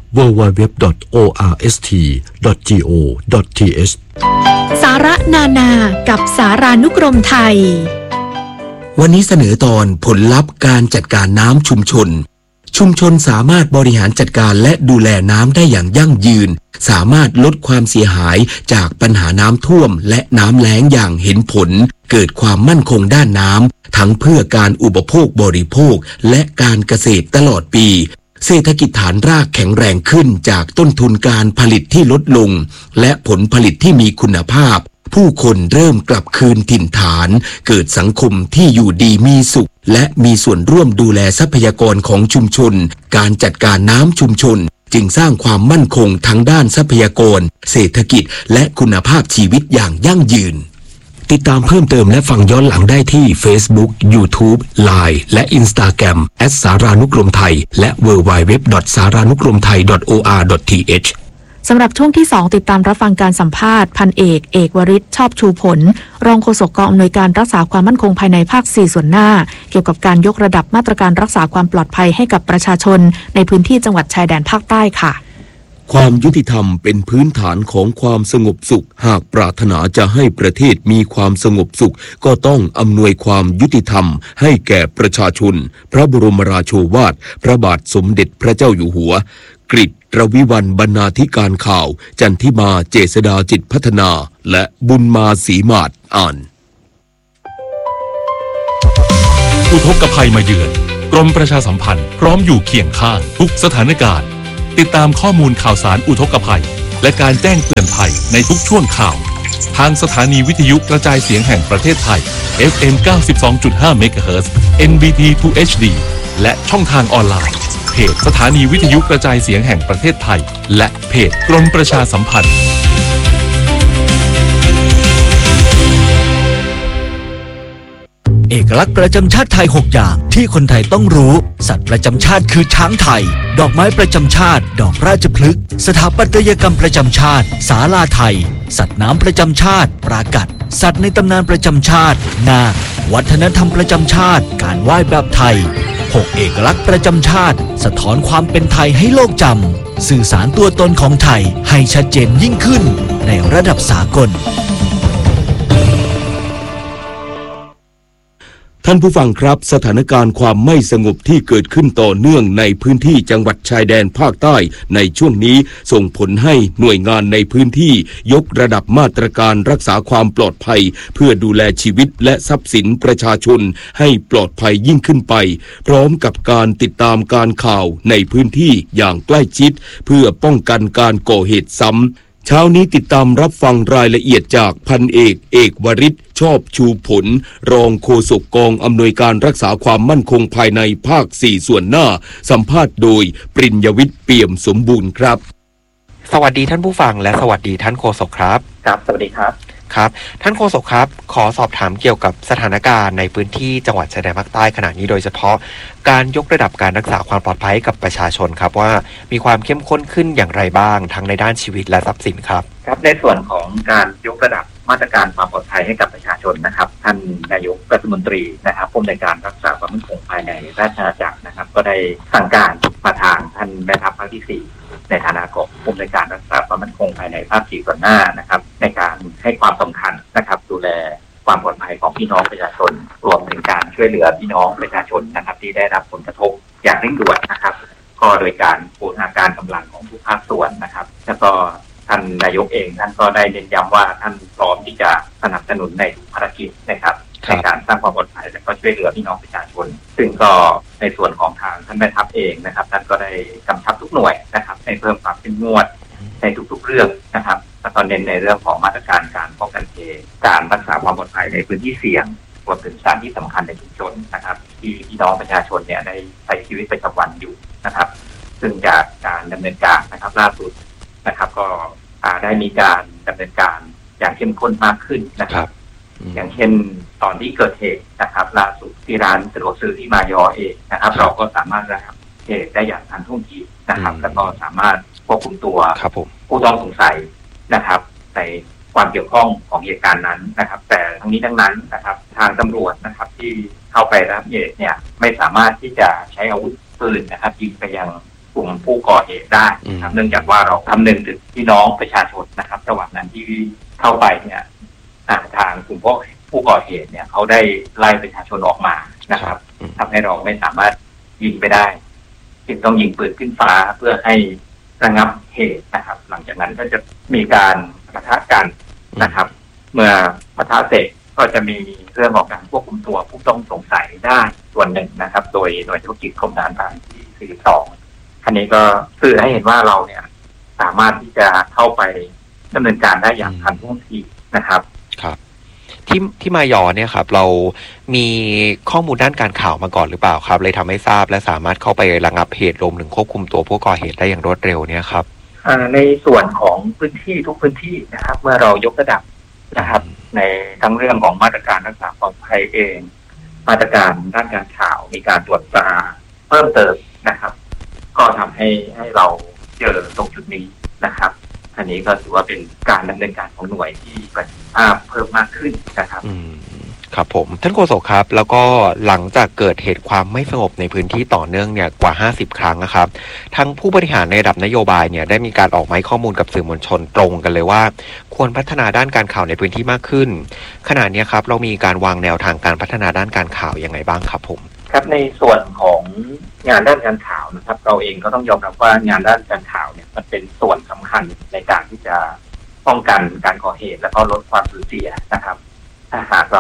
www.orst.go.th สาระนานากับสารานุกรมไทยวันนี้เสนอตอนผลลัพธ์การจัดการน้ำชุมชนสามารถบริหารจัดการและดูแลน้ำได้อย่างยั่งยืนสามารถลดความเสียหายจากปัญหาน้ำท่วมและน้ำแล้งอย่างเห็นผลเกิดความมั่นคงด้านน้ำทั้งเพื่อการอุปโภคบริโภคและการเกษตรตลอดปีเศรษฐกิจฐานรากแข็งแรงขึ้นจากต้นทุนการผลิตที่ลดลงและผลผลิตที่มีคุณภาพผู้คนเริ่มกลับคืนถิ่นฐานเกิดสังคมที่อยู่ดีมีสุขและมีส่วนร่วมดูแลทรัพยากรของชุมชนการจัดการน้ำชุมชนจึงสร้างความมั่นคงทั้งด้านทรัพยากรเศรษฐกิจและคุณภาพชีวิตอย่างยั่งยืนติดตามเพิ่มเติมและฟังย้อนหลังได้ที่ Facebook, YouTube, Line และ Instagram @สารานุกรมไทยและ www.saranukromthai.or.th สำหรับช่วงที่ 2 ติดตามรับฟังการสัมภาษณ์พันเอกวริศชอบชูผลรองโฆษกกองอำนวยการรักษาความมั่นคงภายในภาค 4 ส่วนหน้าเกี่ยวกับการยกระดับมาตรการรักษาความปลอดภัยให้กับประชาชนในพื้นที่จังหวัดชายแดนภาคใต้ค่ะความยุติธรรมเป็นพื้นฐานของความสงบสุขหากปรารถนาจะให้ประเทศมีความสงบสุขก็ต้องอำนวยความยุติธรรมให้แก่ประชาชนพระบรมราโชวาทพระบาทสมเด็จพระเจ้าอยู่หัวกฤษ รวิวรรณบรรณาธิการข่าวจันทิมาเจษฎาจิตพัฒนาและบุญมาศรีมาศอ่านอุทกภัยมาเยือนกรมประชาสัมพันธ์พร้อมอยู่เคียงข้างทุกสถานการณ์ติดตามข้อมูลข่าวสารอุทกภัยและการแจ้งเตือนภัยในทุกช่วงข่าวทางสถานีวิทยุกระจายเสียงแห่งประเทศไทย FM 92.5 MHz NBT 2 HD และช่องทางออนไลน์เพจสถานีวิทยุกระจายเสียงแห่งประเทศไทยและเพจกรมประชาสัมพันธ์เอกลักษณ์ประจำชาติไทย6อย่างที่คนไทยต้องรู้สัตว์ประจำชาติคือช้างไทยดอกไม้ประจำชาติดอกราชพฤกษ์สถาปัตยกรรมประจำชาติศาลาไทยสัตว์น้ำประจำชาติปรากัดสัตว์ในตำนานประจำชาตินาควัฒนธรรมประจำชาติการไหว้แบบไทย6เอกลักษณ์ประจำชาติสะท้อนความเป็นไทยให้โลกจำสื่อสารตัวตนของไทยให้ชัดเจนยิ่งขึ้นในระดับสากลท่านผู้ฟังครับสถานการณ์ความไม่สงบที่เกิดขึ้นต่อเนื่องในพื้นที่จังหวัดชายแดนภาคใต้ในช่วงนี้ส่งผลให้หน่วยงานในพื้นที่ยกระดับมาตรการรักษาความปลอดภัยเพื่อดูแลชีวิตและทรัพย์สินประชาชนให้ปลอดภัยยิ่งขึ้นไปพร้อมกับการติดตามการข่าวในพื้นที่อย่างใกล้ชิดเพื่อป้องกันการก่อเหตุซ้ำเช้านี้ติดตามรับฟังรายละเอียดจากพันเอกวริศชอบชูผลรองโฆษกกองอำนวยการรักษาความมั่นคงภายในภาค4ส่วนหน้าสัมภาษณ์โดยปริญญวิทย์เปี่ยมสมบูรณ์ครับสวัสดีท่านผู้ฟังและสวัสดีท่านโฆษกครับครับสวัสดีครับครับท่านโฆษกครับขอสอบถามเกี่ยวกับสถานการณ์ในพื้นที่จังหวัดชายแดนภาคใต้ขณะนี้โดยเฉพาะการยกระดับการรักษาความปลอดภัยกับประชาชนครับว่ามีความเข้มข้นขึ้นอย่างไรบ้างทั้งในด้านชีวิตและทรัพย์สินครับครับในส่วนของการยกระดับมาตรการความปลอดภัยให้กับประชาชนนะครับท่านนายกรัฐมนตรีนะครับผู้อำนวยการรักษาความมั่นคงภายในราชอาณาจักรนะครับก็ได้สั่งการมาทางท่านแม่ทัพภาคที่4ในฐานะของผู้อำนวยการรักษาความมั่นคงภายในภาค4ส่วนหน้านะครับในการให้ความสำคัญนะครับดูแลความปลอดภัยของพี่น้องประชาชนรวมถึงการช่วยเหลือพี่น้องประชาชนนะครับที่ได้รับผลกระทบอย่างเร่งด่วนนะครับก็โดยการบูรณาการกำลังของทุกภาคส่วนนะครับแล้วก็ท่านนายกเองท่านก็ได้เน้นย้ำว่าท่านพร้อมที่จะสนับสนุนในภารกิจนะครับในการสร้างความปลอดภัยและก็ช่วยเหลือพี่น้องประชาชนซึ่งก็ในส่วนของทางท่านแม่ทัพเองนะครับท่านก็ได้กำชับทุกหน่วยนะครับให้เพิ่มความเข้มงวดในทุกๆเรื่องนะครับและก็เน้นในเรื่องของมาตรการการป้องกันเหตุการรักษาความปลอดภัยในพื้นที่เสี่ยงรวมถึงสถานที่สำคัญในชุมชนนะครับที่พี่น้องประชาชนเนี่ยได้ใช้ชีวิตประจำวันอยู่นะครับซึ่งจากการดำเนินการนะครับล่าสุดนะครับก็ได้มีการดำเนินการอย่างเข้มข้นมากขึ้นนะครับอย่างเช่นตอนที่เกิดเหตุนะครับล่าสุดที่ร้านสะดวกซื้อที่มายอเองนะครับเราก็สามารถระงับเหตุได้อย่างทันท่วงทีนะครับแล้วก็สามารถควบคุมตัวผู้ต้องสงสัยนะครับในความเกี่ยวข้องของเหตุการณ์นั้นนะครับแต่ทั้งนี้ทั้งนั้นนะครับทางตำรวจนะครับที่เข้าไประงับเหตุเนี่ยไม่สามารถที่จะใช้อาวุธปืนนะครับยิงไปยังกลุ่มผู้ก่อเหตุได้นะครับเนื่องจากว่าเราคำนึงถึงพี่น้องประชาชนนะครับระหว่างนั้นที่เข้าไปเนี่ยทางกลุ่มผู้ก่อเหตุเนี่ยเขาได้ไล่ประชาชนออกมานะครับทำให้เราไม่สามารถยิงไปได้จึงต้องยิงปืนขึ้นฟ้าเพื่อให้ระงับเหตุนะครับหลังจากนั้นก็จะมีการปะทะกันนะครับเมื่อปะทะเสร็จก็จะมีเรื่องของการควบคุมตัวผู้ต้องสงสัยได้ส่วนหนึ่งนะครับโดยหน่วยธุรกิจกรมทหารพรานที่42อันนี้ก็สื่อให้เห็นว่าเราเนี่ยสามารถที่จะเข้าไปดำเนินการได้อย่างทันท่วงทีนะครับครับที่มายอเนี่ยครับเรามีข้อมูลด้านการข่าวมาก่อนหรือเปล่าครับเลยทำให้ทราบและสามารถเข้าไประงับเหตุรวมถึงควบคุมตัวผู้ก่อเหตุได้อย่างรวดเร็วเนี่ยครับในส่วนของพื้นที่ทุกพื้นที่นะครับเมื่อเรายกระดับนะครับในทั้งเรื่องของมาตรการรักษาความปลอดภัยเองมาตรการด้านการข่าวมีการตรวจตราเพิ่มเติมนะครับก็ทำให้เราเจอตรงจุดนี้นะครับอันนี้ก็ถือว่าเป็นการดำเนินการของหน่วยที่ประสิทธิภาพเพิ่มมากขึ้นนะครับครับผมท่านโฆษกครับแล้วก็หลังจากเกิดเหตุความไม่สงบในพื้นที่ต่อเนื่องเนี่ยกว่า50ครั้งนะครับทั้งผู้บริหารในระดับนโยบายเนี่ยได้มีการออกมาให้ข้อมูลกับสื่อมวลชนตรงกันเลยว่าควรพัฒนาด้านการข่าวในพื้นที่มากขึ้นขณะนี้ครับเรามีการวางแนวทางการพัฒนาด้านการข่าวยังไงบ้างครับผมครับในส่วนของงานด้านการข่าวนะครับเราเองก็ต้องยอมรับว่างานด้านการข่าวเนี่ยมันเป็นส่วนสำคัญในการที่จะป้องกันการก่อเหตุและก็ลดความสูญเสียนะครับถ้าหากเรา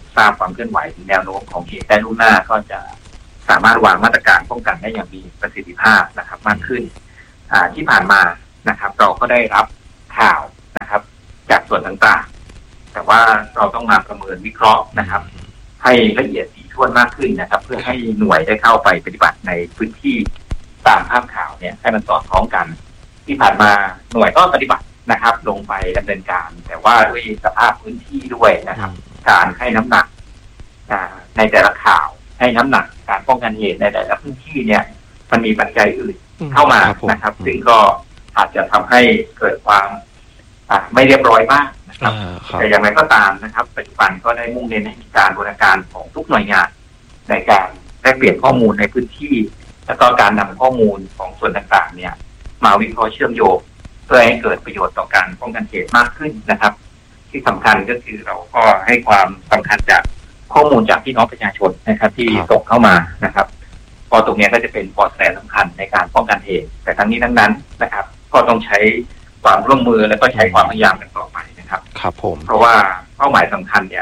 ทราบความเคลื่อนไหวถึงแนวโน้มของเหตุได้ล่วงหน้าก็จะสามารถวางมาตรการป้องกันได้อย่างมีประสิทธิภาพนะครับมากขึ้นที่ผ่านมานะครับเราก็ได้รับข่าวนะครับจากส่วนต่างๆแต่ว่าเราต้องมาประเมินวิเคราะห์นะครับให้ละเอียดถี่ถ้วนมากขึ้นนะครับเพื่อให้หน่วยได้เข้าไปปฏิบัติในพื้นที่ตามภาพข่าวเนี่ยให้มันสอดคล้องกันที่ผ่านมาหน่วยก็ปฏิบัตินะครับลงไปดำเนินการแต่ว่าด้วยสภาพพื้นที่ด้วยนะครับการให้น้ำหนักในแต่ละข่าวให้น้ำหนักการป้องกันเหตุในแต่ละพื้นที่เนี่ยมันมีปัจจัยอื่นเข้ามานะครับซึ่งก็อาจจะทำให้เกิดความไม่เรียบร้อยบ้างนะครับแต่อย่างไรก็ตามนะครับปัจจุบันก็ได้มุ่งเน้นให้มีการบูรณาการของทุกหน่วยงานในการแลกเปลี่ยนข้อมูลในพื้นที่แล้วก็การนำข้อมูลของส่วนต่างๆเนี่ยมาวิเคราะห์เชื่อมโยงเพื่อให้เกิดประโยชน์ต่อการป้องกันเหตุมากขึ้นนะครับที่สำคัญก็คือเราก็ให้ความสำคัญจากข้อมูลจากพี่น้องประชาชนนะครับที่ส่งเข้ามานะครับพอตรงนี้ก็จะเป็นปอดแสสำคัญในการป้องกันเหตุแต่ทั้งนี้ทั้งนั้นนะครับก็ต้องใช้ความร่วมมือและก็ใช้ความพยายามกันต่อไปนะครับครับผมเพราะว่าเป้าหมายสำคัญเนี่ย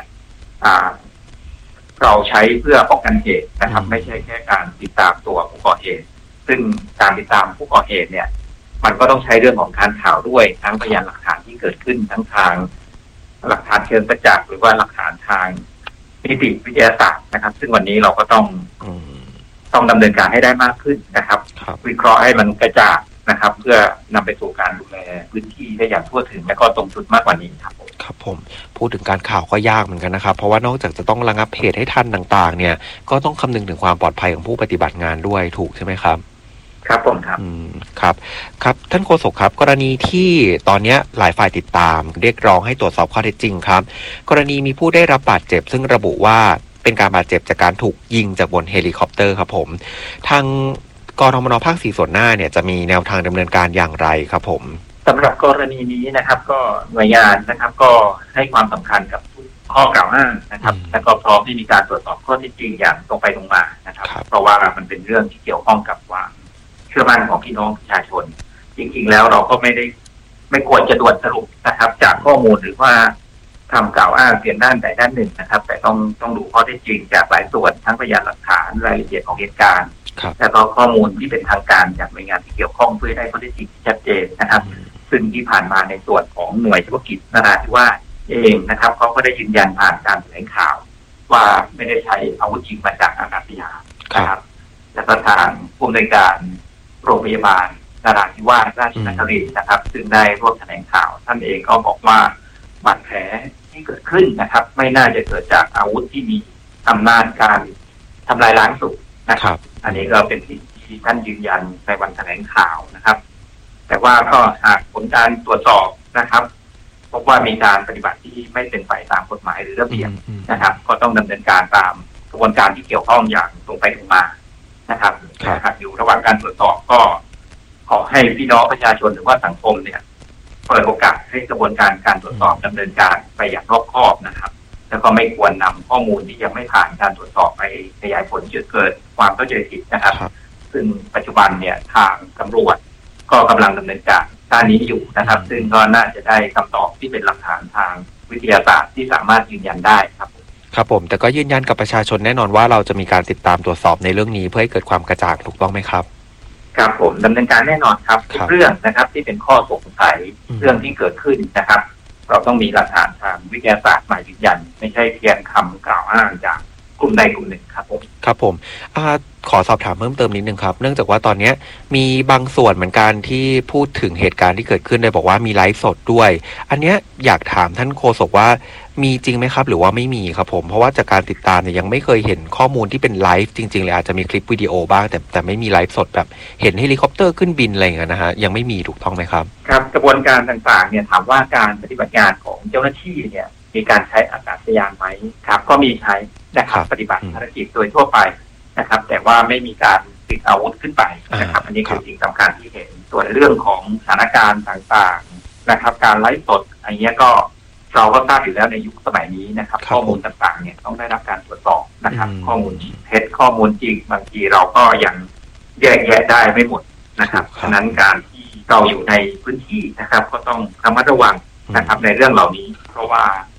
เราใช้เพื่อป้องกันเหตุนะครับไม่ใช่แค่การติดตามตัวผู้ก่อเหตุซึ่งการติดตามผู้ก่อเหตุเนี่ยมันก็ต้องใช้เรื่องของการข่าวด้วยทั้งพยานหลักฐานที่เกิดขึ้นทั้งทางหลักฐานเชิงประจักษ์หรือว่าหลักฐานทางนิติวิทยาศาสตร์นะครับซึ่งวันนี้เราก็ต้องดำเนินการให้ได้มากขึ้นนะครับวิเคราะห์ให้มันกระจ่างนะครับเพื่อนำไปสู่การดูแลพื้นที่ได้อย่างทั่วถึงและก็ตรงจุดมากกว่านี้ครับผมพูดถึงการข่าวก็ยากเหมือนกันนะครับเพราะว่านอกจากจะต้องระงับเหตุให้ทันต่างๆเนี่ยก็ต้องคำนึงถึงความปลอดภัยของผู้ปฏิบัติงานด้วยถูกใช่ไหมครับครับผมครับครับท่านโฆษกครับกรณีที่ตอนนี้หลายฝ่ายติดตามเรียกร้องให้ตรวจสอบข้อเท็จจริงครับกรณีมีผู้ได้รับบาดเจ็บซึ่งระบุว่าเป็นการบาดเจ็บจากการถูกยิงจากบนเฮลิคอปเตอร์ครับผมทางกทมน.ภาค 4 ส่วนหน้าเนี่ยจะมีแนวทางดำเนินการอย่างไรครับผมสำหรับกรณีนี้นะครับก็หน่วยงานนะครับก็ให้ความสำคัญกับข้อกล่าวอ้างนะครับและก็พร้อมที่มีการตรวจสอบข้อเท็จจริงอย่างตรงไปตรงมานะครับเพราะว่ามันเป็นเรื่องที่เกี่ยวข้องกับความเชื่อมั่นของพี่น้องประชาชนจริงๆแล้วเราก็ไม่ควรจะด่วนสรุปนะครับจากข้อมูลหรือว่าคำกล่าวอ้างเพียงด้านใดด้านหนึ่งนะครับแต่ต้องดูข้อเท็จจริงจากหลายส่วนทั้งพยานหลักฐานรายละเอียดของเหตุการณ์แล้วก็ข้อมูลที่เป็นทางการจากหน่วยงานที่เกี่ยวข้องเพื่อได้ข้อเท็จจริงที่ชัดเจนนะครับซึ่งที่ผ่านมาในส่วนของหน่วยเฉพาะกิจนราธิวาสเองนะครับเขาก็ได้ยืนยันผ่านการแถลงข่าวว่าไม่ได้ใช้อาวุธยิงมาจากอากาศยานนะครับและก็ทางผู้อำนวยการโรงพยาบาลนราธิวาสราชนครินทร์นะครับซึ่งได้ร่วมแถลงข่าวท่านเองก็บอกว่าบาดแผลที่เกิดขึ้นนะครับไม่น่าจะเกิดจากอาวุธที่มีอำนาจการทำลายล้างสูงนะครับอันนี้ก็เป็นสิ่งที่ท่านยืนยันในวันแถลงข่าวนะครับแต่ว่าก็หากผลการตรวจสอบนะครับพบว่ามีการปฏิบัติที่ไม่เป็นไปตามกฎหมายหรือระเบียบนะครับก็ต้องดำเนินการตามกระบวนการที่เกี่ยวข้องอย่างตรงไปตรงมานะครับหากอยู่ระหว่างการตรวจสอบก็ขอให้พี่น้องประชาชนหรือว่าสังคมเนี่ยเปิดโอกาสให้กระบวนการตรวจสอบดำเนินการไปอย่างรอบคอบนะครับแล้วก็ไม่ควรนำข้อมูลที่ยังไม่ผ่านการตรวจสอบไปขยายผลจนเกิดความเข้าใจผิดนะครับซึ่งปัจจุบันเนี่ยทางตำรวจก็กำลังดำเนินการด้านนี้อยู่นะครับซึ่งก็น่าจะได้คำตอบที่เป็นหลักฐานทางวิทยาศาสตร์ที่สามารถยืนยันได้ครับผมแต่ก็ยืนยันกับประชาชนแน่นอนว่าเราจะมีการติดตามตรวจสอบในเรื่องนี้เพื่อให้เกิดความกระจ่างถูกต้องไหมครับครับผมดำเนินการแน่นอนครับทุกเรื่องนะครับที่เป็นข้อสงสัยเรื่องที่เกิดขึ้นนะครับเราต้องมีหลักฐานทางวิทยาศาสตร์มายืนยันไม่ใช่เพียงคำกล่าวอ้างจากกลุ่มใดกลุ่มหนึ่งครับผมขอสอบถามเพิ่มเติมนิดนึงครับเนื่องจากว่าตอนนี้มีบางส่วนเหมือนกันที่พูดถึงเหตุการณ์ที่เกิดขึ้นโดยบอกว่ามีไลฟ์สดด้วยอันเนี้ยอยากถามท่านโฆษกว่ามีจริงไหมครับหรือว่าไม่มีครับผมเพราะว่าจากการติดตามเนี่ยยังไม่เคยเห็นข้อมูลที่เป็นไลฟ์จริงๆเลยอาจจะมีคลิปวิดีโอบ้างแต่ไม่มีไลฟ์สดแบบเห็นเฮลิคอปเตอร์ขึ้นบินอะไรอย่างเงี้ยนะฮะยังไม่มีถูกต้องไหมครับครับกระบวนการต่างๆเนี่ยถามว่าการปฏิบัติงานของเจ้าหน้าที่เนี่ยมีการใช้อากาศยานไหมครับก็มีใช้นะครับปฏิบัติภารกิจโดยทั่วไปนะครับแต่ว่าไม่มีการติดอาวุธขึ้นไปนะครับอันนี้คือสิ่งสำคัญที่เห็นส่วนเรื่องของสถานการณ์ต่างๆนะครับการไลฟ์สดอันนี้ก็เราก็ทราบอยู่แล้วในยุคสมัยนี้นะครับข้อมูลต่างๆเนี่ยต้องได้รับการตรวจสอบนะครับข้อมูลเท็จข้อมูลจริงบางทีเราก็ยังแยกแยะได้ไม่หมดนะครับฉะนั้นการที่เราอยู่ในพื้นที่นะครับก็ต้องระมัดระวังนะครับในเรื่องเหล่านี้เพราะว่า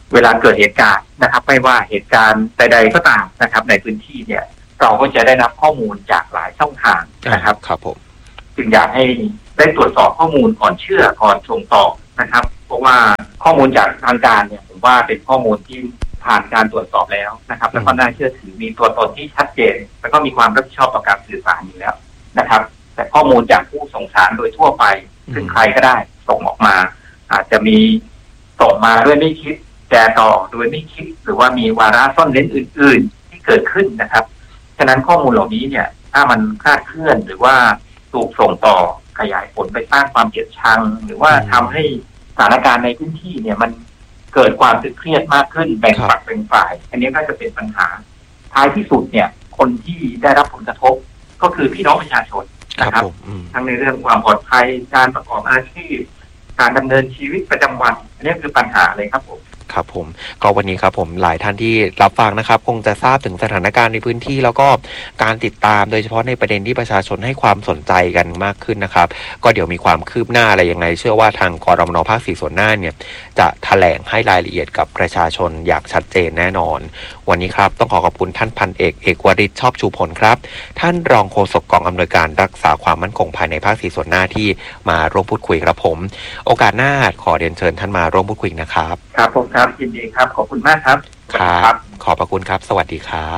เวลาเกิดเหตุการณ์นะครับไม่ว่าเหตุการณ์ใดๆก็ตามนะครับในพื้นที่เนี่ยเราก็จะได้รับข้อมูลจากหลายช่องทางนะครับครับผมจึงอยากให้ได้ตรวจสอบข้อมูลก่อนเชื่อก่อนส่งต่อนะครับเพราะว่าข้อมูลจากทางการเนี่ยผมว่าเป็นข้อมูลที่ผ่านการตรวจสอบแล้วนะครับแล้วก็น่าเชื่อถือมีตัวตนที่ชัดเจนแล้วก็มีความรับผิดชอบต่อการสื่อสารอยู่แล้วนะครับแต่ข้อมูลจากผู้ส่งสารโดยทั่วไปซึ่งใครก็ได้ส่งออกมาอาจจะมีส่งมาด้วยไม่คิดแชร์ต่อโดยไม่คิดหรือว่ามีวาระซ่อนเร้นอื่นๆที่เกิดขึ้นนะครับฉะนั้นข้อมูลเหล่านี้เนี่ยถ้ามันคลาดเคลื่อนหรือว่าถูกส่งต่อขยายผลไปสร้างความเกลียดชังหรือว่าทำให้สถานการณ์ในพื้นที่เนี่ยมันเกิดความตึงเครียดมากขึ้นแบ่งฝักแบ่งฝ่ายอันนี้ก็จะเป็นปัญหาท้ายที่สุดเนี่ยคนที่ได้รับผลกระทบก็คือพี่น้องประชาชนนะครับทั้งในเรื่องความปลอดภัยการประกอบอาชีพการดำเนินชีวิตประจำวันอันนี้คือปัญหาเลยครับผมครับผมก็วันนี้ครับผมหลายท่านที่รับฟังนะครับคงจะทราบถึงสถานการณ์ในพื้นที่แล้วก็การติดตามโดยเฉพาะในประเด็นที่ประชาชนให้ความสนใจกันมากขึ้นนะครับก็เดี๋ยวมีความคืบหน้าอะไรยังไงเชื่อว่าทางกรมน.ภาค 4 ส่วนหน้าเนี่ยจะแถลงให้รายละเอียดกับประชาชนอย่างชัดเจนแน่นอนวันนี้ครับต้องขอขอบคุณท่านพันเอกเอกวริศชอบชูผลครับท่านรองโฆษกกองอำนวยการรักษาความมั่นคงภายในภาค 4 ส่วนหน้าที่มาร่วมพูดคุยครับผมโอกาสหน้าขอเรียนเชิญท่านมาร่วมพูดคุยนะครับครับผมครับยินดีครับขอบคุณมากครับครับขอบพระคุณครับสวัสดีครับ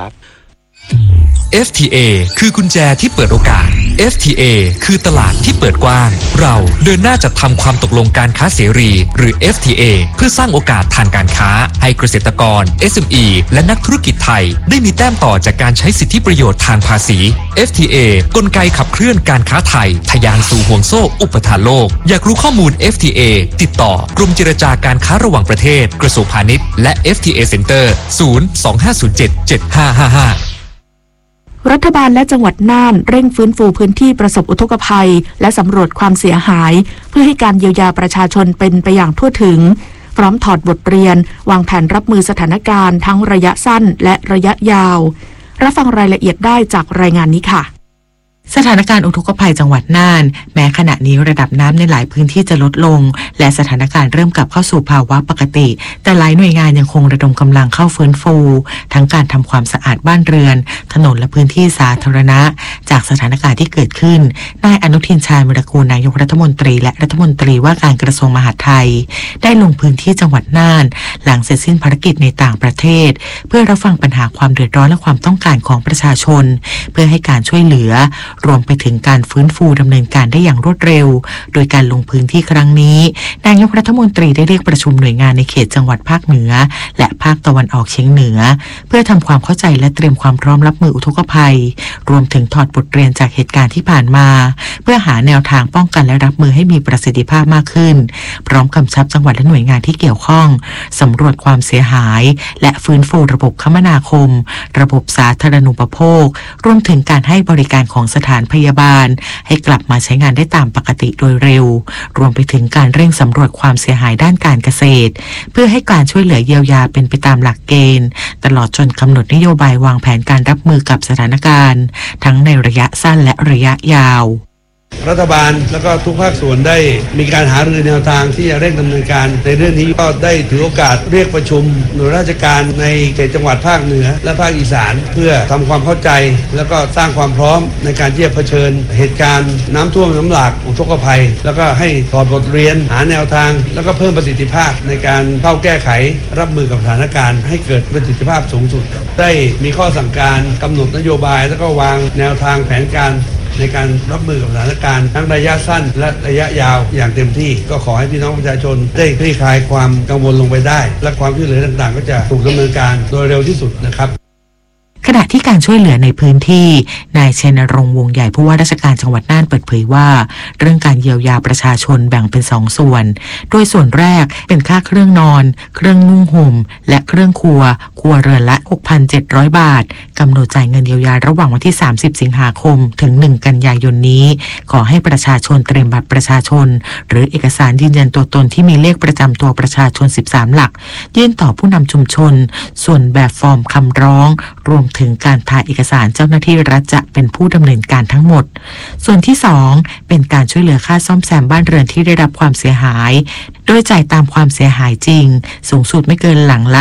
FTA คือกุญแจที่เปิดโอกาส FTA คือตลาดที่เปิดกว้างเราเดินหน้าจัดทำความตกลงการค้าเสรีหรือ FTA เพื่อสร้างโอกาสทางการค้าให้เกษตรกร SME และนักธุรกิจไทยได้มีแต้มต่อจากการใช้สิทธิประโยชน์ทางภาษี FTA กลไกขับเคลื่อนการค้าไทยทะยานสู่ห่วงโซ่อุปทานโลกอยากรู้ข้อมูล FTA ติดต่อกรมเจรจาการค้าระหว่างประเทศกระทรวงพาณิชย์และ FTA Center 025077555 รัฐบาลและจังหวัดน่านเร่งฟื้นฟูพื้นที่ประสบอุทกภัยและสำรวจความเสียหายเพื่อให้การเยียวยาประชาชนเป็นไปอย่างทั่วถึงพร้อมถอดบทเรียนวางแผนรับมือสถานการณ์ทั้งระยะสั้นและระยะยาวรับฟังรายละเอียดได้จากรายงานนี้ค่ะสถานการณ์อุทกภัยจังหวัดน่านแม้ขณะนี้ระดับน้ำในหลายพื้นที่จะลดลงและสถานการณ์เริ่มกลับเข้าสู่ภาวะปกติแต่หลายหน่วยงานยังคงระดมกำลังเข้าฟื้นฟูทั้งการทำความสะอาดบ้านเรือนถนนและพื้นที่สาธารณะจากสถานการณ์ที่เกิดขึ้นนายอนุทินชาญวิรากูลนายกรัฐมนตรีและรัฐมนตรีว่าการกระทรวงมหาดไทยได้ลงพื้นที่จังหวัดน่านหลังเสร็จสิ้นภารกิจในต่างประเทศเพื่อรับฟังปัญหาความเดือดร้อนและความต้องการของประชาชนเพื่อให้การช่วยเหลือรวมไปถึงการฟื้นฟูดำเนินการได้อย่างรวดเร็วโดยการลงพื้นที่ครั้งนี้นายกรัฐมนตรีได้เรียกประชุมหน่วยงานในเขตจังหวัดภาคเหนือและภาคตะวันออกเฉียงเหนือเพื่อทำความเข้าใจและเตรียมความพร้อมรับมืออุทกภัยรวมถึงถอดบทเรียนจากเหตุการณ์ที่ผ่านมาเพื่อหาแนวทางป้องกันและรับมือให้มีประสิทธิภาพมากขึ้นพร้อมกำชับจังหวัดและหน่วยงานที่เกี่ยวข้องสำรวจความเสียหายและฟื้นฟูระบบคมนาคมระบบสาธารณูปโภครวมถึงการให้บริการของสถานพยาบาลให้กลับมาใช้งานได้ตามปกติโดยเร็วรวมไปถึงการเร่งสำรวจความเสียหายด้านการเกษตรเพื่อให้การช่วยเหลือเยียวยาเป็นไปตามหลักเกณฑ์ตลอดจนกำหนดนโยบายวางแผนการรับมือกับสถานการณ์ทั้งในระยะสั้นและระยะยาวรัฐบาลแล้วก็ทุกภาคส่วนได้มีการหารือแนวทางที่จะเร่งดำเนินการในเรื่องนี้ก็ได้ถือโอกาสเรียกประชุมหน่วยราชการในเขตจังหวัดภาคเหนือและภาคอีสานเพื่อทำความเข้าใจแล้วก็สร้างความพร้อมในการที่จะเผชิญเหตุการณ์น้ำท่วมน้ำหลากอุทกภัยแล้วก็ให้ถอดบทเรียนหาแนวทางแล้วก็เพิ่มประสิทธิภาพในการเข้าแก้ไขรับมือกับสถานการณ์ให้เกิดประสิทธิภาพสูงสุดได้มีข้อสั่งการกำหนดนโยบายแล้วก็วางแนวทางแผนการในการรับมือกับสถานการณ์ทั้งระยะสั้นและระยะยาวอย่างเต็มที่ก็ขอให้พี่น้องประชาชนได้คลี่คลายความกังวลลงไปได้และความช่วยเหลือต่างๆก็จะถูกดำเนินการโดยเร็วที่สุดนะครับขณะที่การช่วยเหลือในพื้นที่นายชัยนรงค์วงใหญ่ผู้ว่าราชการจังหวัดน่านเปิดเผยว่าเรื่องการเยียวยาประชาชนแบ่งเป็น2ส่วนโดยส่วนแรกเป็นค่าเครื่องนอนเครื่องนุ่งห่มและเครื่องครัวเรือนละ 6,700 บาทกำหนดจ่ายเงินเยียวยาระหว่างวันที่30สิงหาคมถึง1กันยายนนี้ขอให้ประชาชนเตรียมบัตรประชาชนหรือเอกสารยืนยันตัวตนที่มีเลขประจำตัวประชาชน13หลักยื่นต่อผู้นำชุมชนส่วนแบบฟอร์มคำร้องรวมถึงการถ่ายเอกสารเจ้าหน้าที่รัฐจะเป็นผู้ดำเนินการทั้งหมดส่วนที่2เป็นการช่วยเหลือค่าซ่อมแซมบ้านเรือนที่ได้รับความเสียหายโดยจ่ายตามความเสียหายจริงสูงสุดไม่เกินหลังละ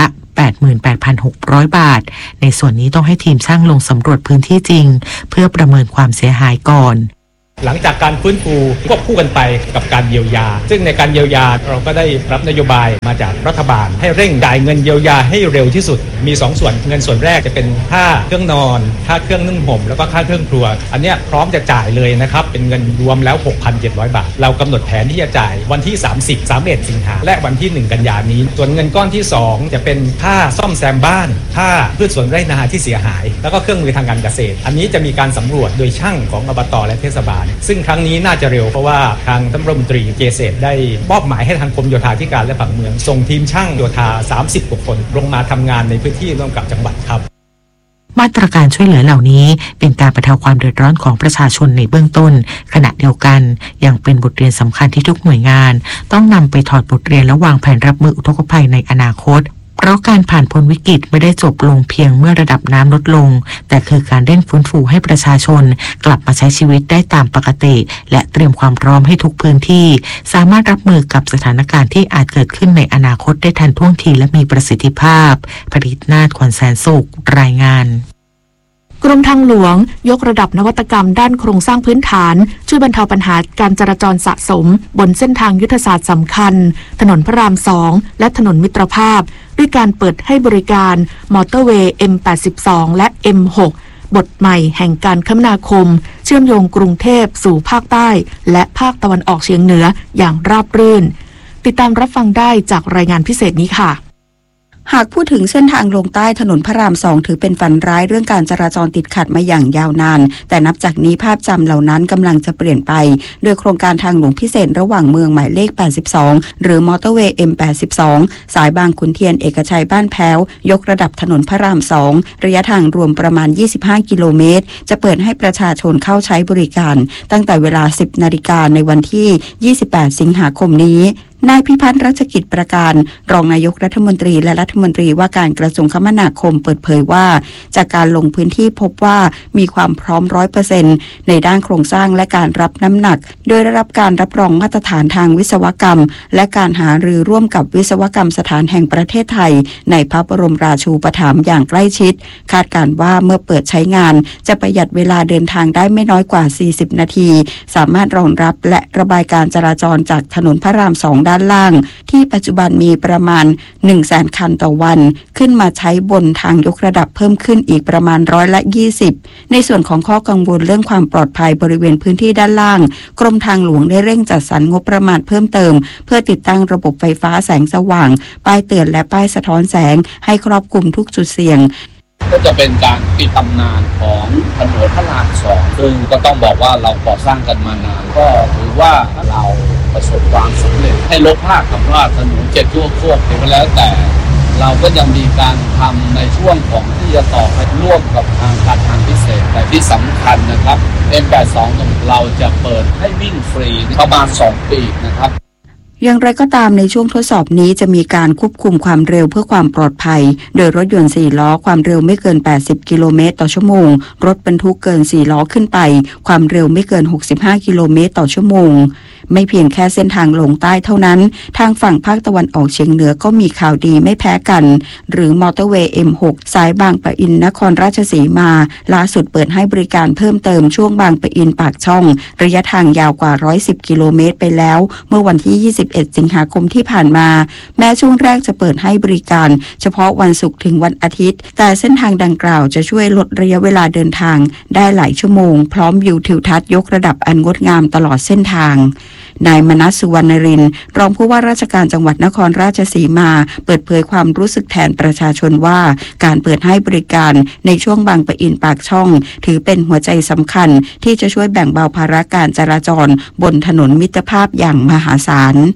88,600 บาทในส่วนนี้ต้องให้ทีมช่างลงสำรวจพื้นที่จริงเพื่อประเมินความเสียหายก่อนหลังจากการฟื้นฟูควบคู่กันไปกับการเยียวยาซึ่งในการเยียวยาเราก็ได้รับนโยบายมาจากรัฐบาลให้เร่งจ่ายเงินเยียวยาให้เร็วที่สุดมี2ส่วนเงินส่วนแรกจะเป็นค่าเครื่องนอนค่าเครื่องนึ่งห่มแล้วก็ค่าเครื่องครัวอันนี้พร้อมจะจ่ายเลยนะครับเป็นเงินรวมแล้ว 6,700 บาทเรากำหนดแผนที่จะจ่ายวันที่31สิงหาและวันที่1กันยายนนี้ส่วนเงินก้อนที่2จะเป็นค่าซ่อมแซมบ้านค่าพืชสวนไร่นาที่เสียหายแล้วก็เครื่องมือทางการเกษตรอันนี้จะมีการสำรวจโดยช่างของอบต.และเทศบาลซึ่งครั้งนี้น่าจะเร็วเพราะว่าทางท่านรัฐมนตรีเกษตรได้มอบหมายให้ทางกรมโยธาธิการและผังเมืองส่งทีมช่างโยธา30กว่าคนลงมาทำงานในพื้นที่ร่วมกับจังหวัดครับมาตรการช่วยเหลือเหล่านี้เป็นการบรรเทาความเดือดร้อนของประชาชนในเบื้องต้นขณะเดียวกันยังเป็นบทเรียนสำคัญที่ทุกหน่วยงานต้องนำไปถอดบทเรียนและวางแผนรับมืออุทกภัยในอนาคตเพราะการผ่านพ้นวิกฤตไม่ได้จบลงเพียงเมื่อระดับน้ำลดลงแต่คือการเร่งฟื้นฟูให้ประชาชนกลับมาใช้ชีวิตได้ตามปกติและเตรียมความพร้อมให้ทุกพื้นที่สามารถรับมือกับสถานการณ์ที่อาจเกิดขึ้นในอนาคตได้ทันท่วงทีและมีประสิทธิภาพผลิตนาถ ขวัญแสนสุขรายงานกรมทางหลวงยกระดับนวัตกรรมด้านโครงสร้างพื้นฐานช่วยบรรเทาปัญหาการจราจรสะสมบนเส้นทางยุทธศาสตร์สำคัญถนนพระราม 2และถนนมิตรภาพด้วยการเปิดให้บริการมอเตอร์เวย์ M82 และ M6 บทใหม่แห่งการคมนาคมเชื่อมโยงกรุงเทพสู่ภาคใต้และภาคตะวันออกเฉียงเหนืออย่างราบรื่นติดตามรับฟังได้จากรายงานพิเศษนี้ค่ะหากพูดถึงเส้นทางลงใต้ถนนพระราม 2ถือเป็นฝันร้ายเรื่องการจราจรติดขัดมาอย่างยาวนานแต่นับจากนี้ภาพจำเหล่านั้นกำลังจะเปลี่ยนไปโดยโครงการทางหลวงพิเศษระหว่างเมืองหมายเลข82หรือมอเตอร์เวย์ M82 สายบางขุนเทียนเอกชัยบ้านแพ้วยกระดับถนนพระราม 2ระยะทางรวมประมาณ25กิโลเมตรจะเปิดให้ประชาชนเข้าใช้บริการตั้งแต่เวลา 10 นาฬิกาในวันที่28สิงหาคมนี้นายพิพัฒน์รัชกิจประการรองนายกรัฐมนตรีและรัฐมนตรีว่าการกระทรวงคมนาคมเปิดเผยว่าจากการลงพื้นที่พบว่ามีความพร้อม 100% ในด้านโครงสร้างและการรับน้ำหนักโดยได้รับการรับรองมาตรฐานทางวิศวกรรมและการหารือร่วมกับวิศวกรรมสถานแห่งประเทศไทยในพระบรมราชูปถัมภ์อย่างใกล้ชิดคาดการณ์ว่าเมื่อเปิดใช้งานจะประหยัดเวลาเดินทางได้ไม่น้อยกว่า40นาทีสามารถรองรับและระบายการจราจรจากถนนพระราม 2ด้านล่างที่ปัจจุบันมีประมาณ 100,000 คันต่อวันขึ้นมาใช้บนทางยกระดับเพิ่มขึ้นอีกประมาณ20%ในส่วนของข้อกังวลเรื่องความปลอดภัยบริเวณพื้นที่ด้านล่างกรมทางหลวงได้เร่งจัดสรรงบประมาณเพิ่มเติมเพื่อติดตั้งระบบไฟฟ้าแสงสว่างป้ายเตือนและป้ายสะท้อนแสงให้ครอบคลุมทุกจุดเสี่ยงก็จะเป็นการปิดตำนานของถนนพระราม 2ซึ่งก็ต้องบอกว่าเราก่อสร้างกันมานานก็ถือว่าเราประสบความสำเร็จให้ลบภาพคำว่าถนน7ชั่วโคตรไปแล้วแต่เราก็ยังมีการทำในช่วงของที่จะต่อไปร่วมกับทางการทางพิเศษแต่ที่สำคัญนะครับ M82 เราจะเปิดให้วิ่งฟรีประมาณ2 ปีนะครับอย่างไรก็ตามในช่วงทดสอบนี้จะมีการควบคุมความเร็วเพื่อความปลอดภัยโดยรถยนต์4ล้อความเร็วไม่เกิน80กิโลเมตรต่อชั่วโมงรถบรรทุกเกิน4ล้อขึ้นไปความเร็วไม่เกิน65กิโลเมตรต่อชั่วโมงไม่เพียงแค่เส้นทางลงใต้เท่านั้นทางฝั่งภาคตะวันออกเฉียงเหนือก็มีข่าวดีไม่แพ้กันหรือมอเตอร์เวย์ M6 สายบางปะอินนครราชสีมาล่าสุดเปิดให้บริการเพิ่มเติมช่วงบางปะอินปากช่องระยะทางยาวกว่า110กิโลเมตรไปแล้วเมื่อวันที่21สิงหาคมที่ผ่านมาแม้ช่วงแรกจะเปิดให้บริการเฉพาะวันศุกร์ถึงวันอาทิตย์แต่เส้นทางดังกล่าวจะช่วยลดระยะเวลาเดินทางได้หลายชั่วโมงพร้อมวิวทิวทัศน์ยกระดับอันงดงามตลอดเส้นทางนายมนัส สุวรรณรินทร์รองผู้ว่าราชการจังหวัดนครราชสีมาเปิดเผยความรู้สึกแทนประชาชนว่าการเปิดให้บริการในช่วงบางปะอินปากช่องถือเป็นหัวใจสำคัญที่จะช่วยแบ่งเบาภาระการจราจรบนถนนมิตรภาพอย่างมหาศาล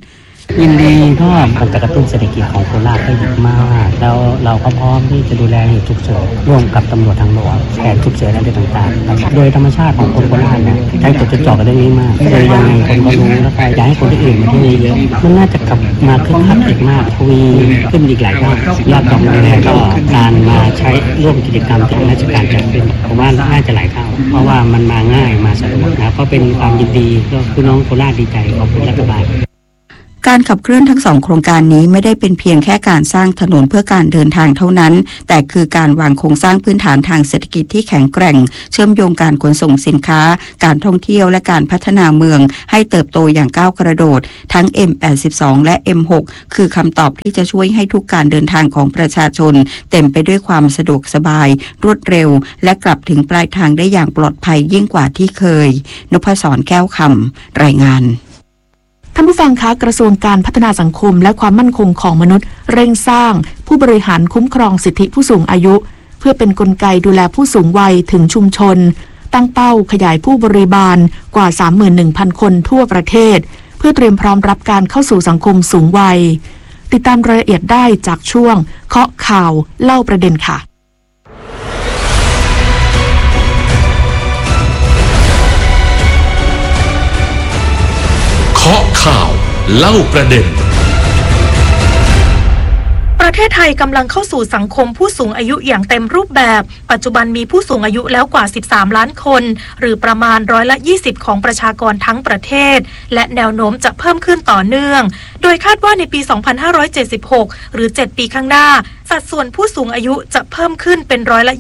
ยินดีก็มันจะกระตุ้นเศรษฐกิจของโคราชได้ดีมากแล้วเราก็พร้อมที่จะดูแลเหตุฉุกเฉินร่วมกับตำรวจทางหลวงแผนฉุกเฉินอะไรต่างๆโดยธรรมชาติของคนโคราชเนี่ยใช้จดจ่อกับเรื่องนี้มากเลยยังไงคนก็รู้แล้วก็อยากให้คนที่อื่นมาที่นี่เยอะมันน่าจะกลับมาคึกคักอีกมากทวีขึ้นอีกหลายเท่ายอดจองแล้วก็การมาใช้ร่วมกิจกรรมที่ราชการจัดขึ้นผมว่าน่าจะหลายเท่าเพราะว่ามันมาง่ายมาสะดวกนะก็เป็นความยินดีก็พี่น้องโคราชดีใจขอบคุณรัฐบาลการขับเคลื่อนทั้งสองโครงการนี้ไม่ได้เป็นเพียงแค่การสร้างถนนเพื่อการเดินทางเท่านั้นแต่คือการวางโครงสร้างพื้นฐานทางเศรษฐกิจที่แข็งแกร่งเชื่อมโยงการขนส่งสินค้าการท่องเที่ยวและการพัฒนาเมืองให้เติบโตอย่างก้าวกระโดดทั้ง M82 และ M6 คือคำตอบที่จะช่วยให้ทุกการเดินทางของประชาชนเต็มไปด้วยความสะดวกสบายรวดเร็วและกลับถึงปลายทางได้อย่างปลอดภัยยิ่งกว่าที่เคยนพศร แก้วคำรายงานท่านผู้ฟังคะกระทรวงการพัฒนาสังคมและความมั่นคงของมนุษย์เร่งสร้างผู้บริหารคุ้มครองสิทธิผู้สูงอายุเพื่อเป็นกลไกดูแลผู้สูงวัยถึงชุมชนตั้งเป้าขยายผู้บริบาลกว่า 31,000 คนทั่วประเทศเพื่อเตรียมพร้อมรับการเข้าสู่สังคมสูงวัยติดตามรายละเอียดได้จากช่วงเคาะข่าวเล่าประเด็นค่ะเคาะข่าวเล่าประเด็นประเทศไทยกำลังเข้าสู่สังคมผู้สูงอายุอย่างเต็มรูปแบบปัจจุบันมีผู้สูงอายุแล้วกว่า13ล้านคนหรือประมาณ20%ของประชากรทั้งประเทศและแนวโน้มจะเพิ่มขึ้นต่อเนื่องโดยคาดว่าในปี 2576 หรือ 7 ปีข้างหน้าสัดส่วนผู้สูงอายุจะเพิ่มขึ้นเป็น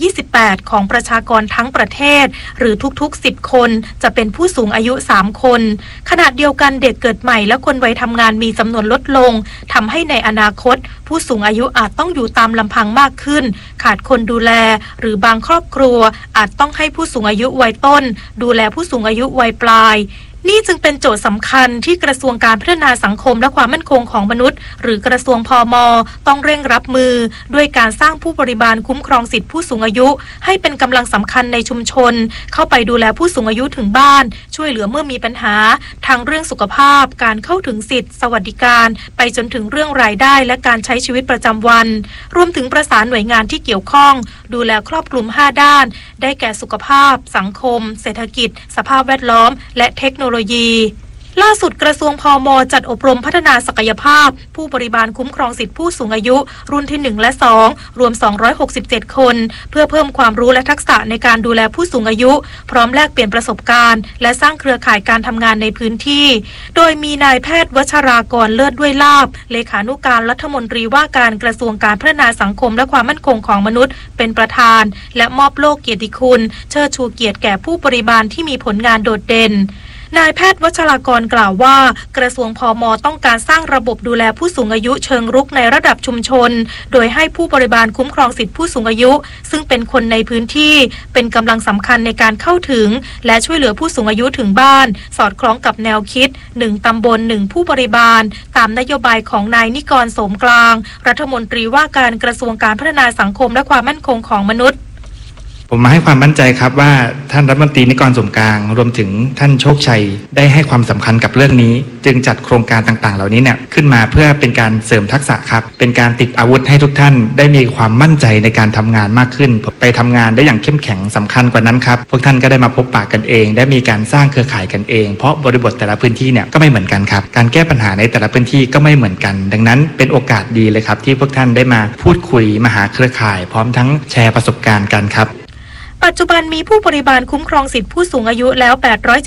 28%ของประชากรทั้งประเทศหรือทุกๆ10คนจะเป็นผู้สูงอายุ3คนขณะเดียวกันเด็กเกิดใหม่และคนวัยทำงานมีจำนวนลดลงทำให้ในอนาคตผู้สูงอายุอาจต้องอยู่ตามลำพังมากขึ้นขาดคนดูแลหรือบางครอบครัวอาจต้องให้ผู้สูงอายุวัยต้นดูแลผู้สูงอายุวัยปลายนี่จึงเป็นโจทย์สำคัญที่กระทรวงการพัฒนาสังคมและความมั่นคงของมนุษย์หรือกระทรวงพม.ต้องเร่งรับมือด้วยการสร้างผู้บริบาลคุ้มครองสิทธิผู้สูงอายุให้เป็นกำลังสำคัญในชุมชนเข้าไปดูแลผู้สูงอายุถึงบ้านช่วยเหลือเมื่อมีปัญหาทั้งเรื่องสุขภาพการเข้าถึงสิทธิสวัสดิการไปจนถึงเรื่องรายได้และการใช้ชีวิตประจำวันรวมถึงประสานหน่วยงานที่เกี่ยวข้องดูแลครอบคลุม5ด้านได้แก่สุขภาพสังคมเศรษฐกิจสภาพแวดล้อมและเทคโนโลยีล่าสุดกระทรวงพม.จัดอบรมพัฒนาศักยภาพผู้บริบาลคุ้มครองสิทธิผู้สูงอายุรุ่นที่1และ2รวม267คนเพื่อเพิ่มความรู้และทักษะในการดูแลผู้สูงอายุพร้อมแลกเปลี่ยนประสบการณ์และสร้างเครือข่ายการทำงานในพื้นที่โดยมีนายแพทย์วชรากรเลิศด้วยลาภเลขานุการรัฐมนตรีว่าการกระทรวงการพัฒนาสังคมและความมั่นคงของมนุษย์เป็นประธานและมอบโล่เกียรติคุณเชิดชูเกียรติแก่ผู้บริบาลที่มีผลงานโดดเด่นนายแพทย์วชรากรกล่าวว่ากระทรวงพม.ต้องการสร้างระบบดูแลผู้สูงอายุเชิงรุกในระดับชุมชนโดยให้ผู้บริบาลคุ้มครองสิทธิผู้สูงอายุซึ่งเป็นคนในพื้นที่เป็นกำลังสำคัญในการเข้าถึงและช่วยเหลือผู้สูงอายุถึงบ้านสอดคล้องกับแนวคิด1ตำบล1ผู้บริบาลตามนโยบายของนายนิกรโสมกลางรัฐมนตรีว่าการกระทรวงการพัฒนาสังคมและความมั่นคงของมนุษย์ผมมาให้ความมั่นใจครับว่าท่านรัฐมนตรีนิกร โสมกลางรวมถึงท่านโชคชัยได้ให้ความสำคัญกับเรื่องนี้จึงจัดโครงการต่างๆเหล่านี้เนี่ยขึ้นมาเพื่อเป็นการเสริมทักษะครับเป็นการติดอาวุธให้ทุกท่านได้มีความมั่นใจในการทำงานมากขึ้นไปทำงานได้อย่างเข้มแข็งสำคัญกว่านั้นครับพวกท่านก็ได้มาพบปะกันเองได้มีการสร้างเครือข่ายกันเองเพราะบริบทแต่ละพื้นที่เนี่ยก็ไม่เหมือนกันครับการแก้ปัญหาในแต่ละพื้นที่ก็ไม่เหมือนกันดังนั้นเป็นโอกาสดีเลยครับที่พวกท่านได้มาพูดคุยมาหาเครือข่ายพร้อมทั้งแชร์ประสบการณ์กันครับปัจจุบันมีผู้บริบาลคุ้มครองสิทธิผู้สูงอายุแล้ว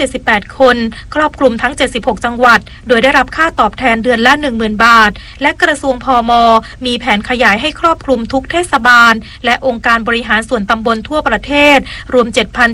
878คนครอบคลุมทั้ง76จังหวัดโดยได้รับค่าตอบแทนเดือนละ 10,000 บาทและกระทรวงพม.มีแผนขยายให้ครอบคลุมทุกเทศบาลและองค์การบริหารส่วนตำบลทั่วประเทศรวม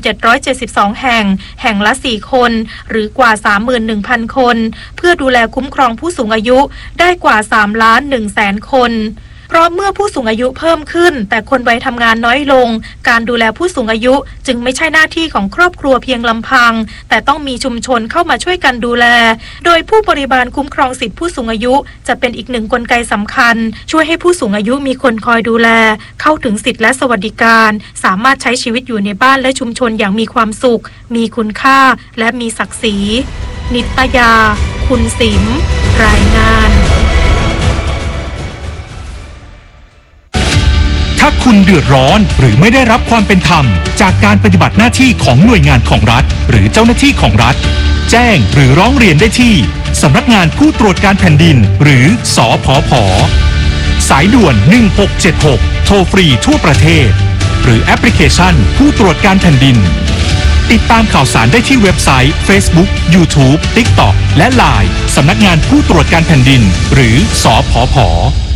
7,772 แห่งละ4คนหรือกว่า 31,000 คนเพื่อดูแลคุ้มครองผู้สูงอายุได้กว่า 3,100,000 คนเพราะเมื่อผู้สูงอายุเพิ่มขึ้นแต่คนวัยทำงานน้อยลงการดูแลผู้สูงอายุจึงไม่ใช่หน้าที่ของครอบครัวเพียงลำพังแต่ต้องมีชุมชนเข้ามาช่วยกันดูแลโดยผู้บริบาลคุ้มครองสิทธิผู้สูงอายุจะเป็นอีกหนึ่งกลไกสำคัญช่วยให้ผู้สูงอายุมีคนคอยดูแลเข้าถึงสิทธิและสวัสดิการสามารถใช้ชีวิตอยู่ในบ้านและชุมชนอย่างมีความสุขมีคุณค่าและมีศักดิ์ศรีนิตยาคุณศิมรายงานถ้าคุณเดือดร้อนหรือไม่ได้รับความเป็นธรรมจากการปฏิบัติหน้าที่ของหน่วยงานของรัฐหรือเจ้าหน้าที่ของรัฐแจ้งหรือร้องเรียนได้ที่สำนักงานผู้ตรวจการแผ่นดินหรือสผผ.สายด่วน1676โทรฟรีทั่วประเทศหรือแอปพลิเคชันผู้ตรวจการแผ่นดินติดตามข่าวสารได้ที่เว็บไซต์ Facebook YouTube TikTok และ LINE สำนักงานผู้ตรวจการแผ่นดินหรือสผผ.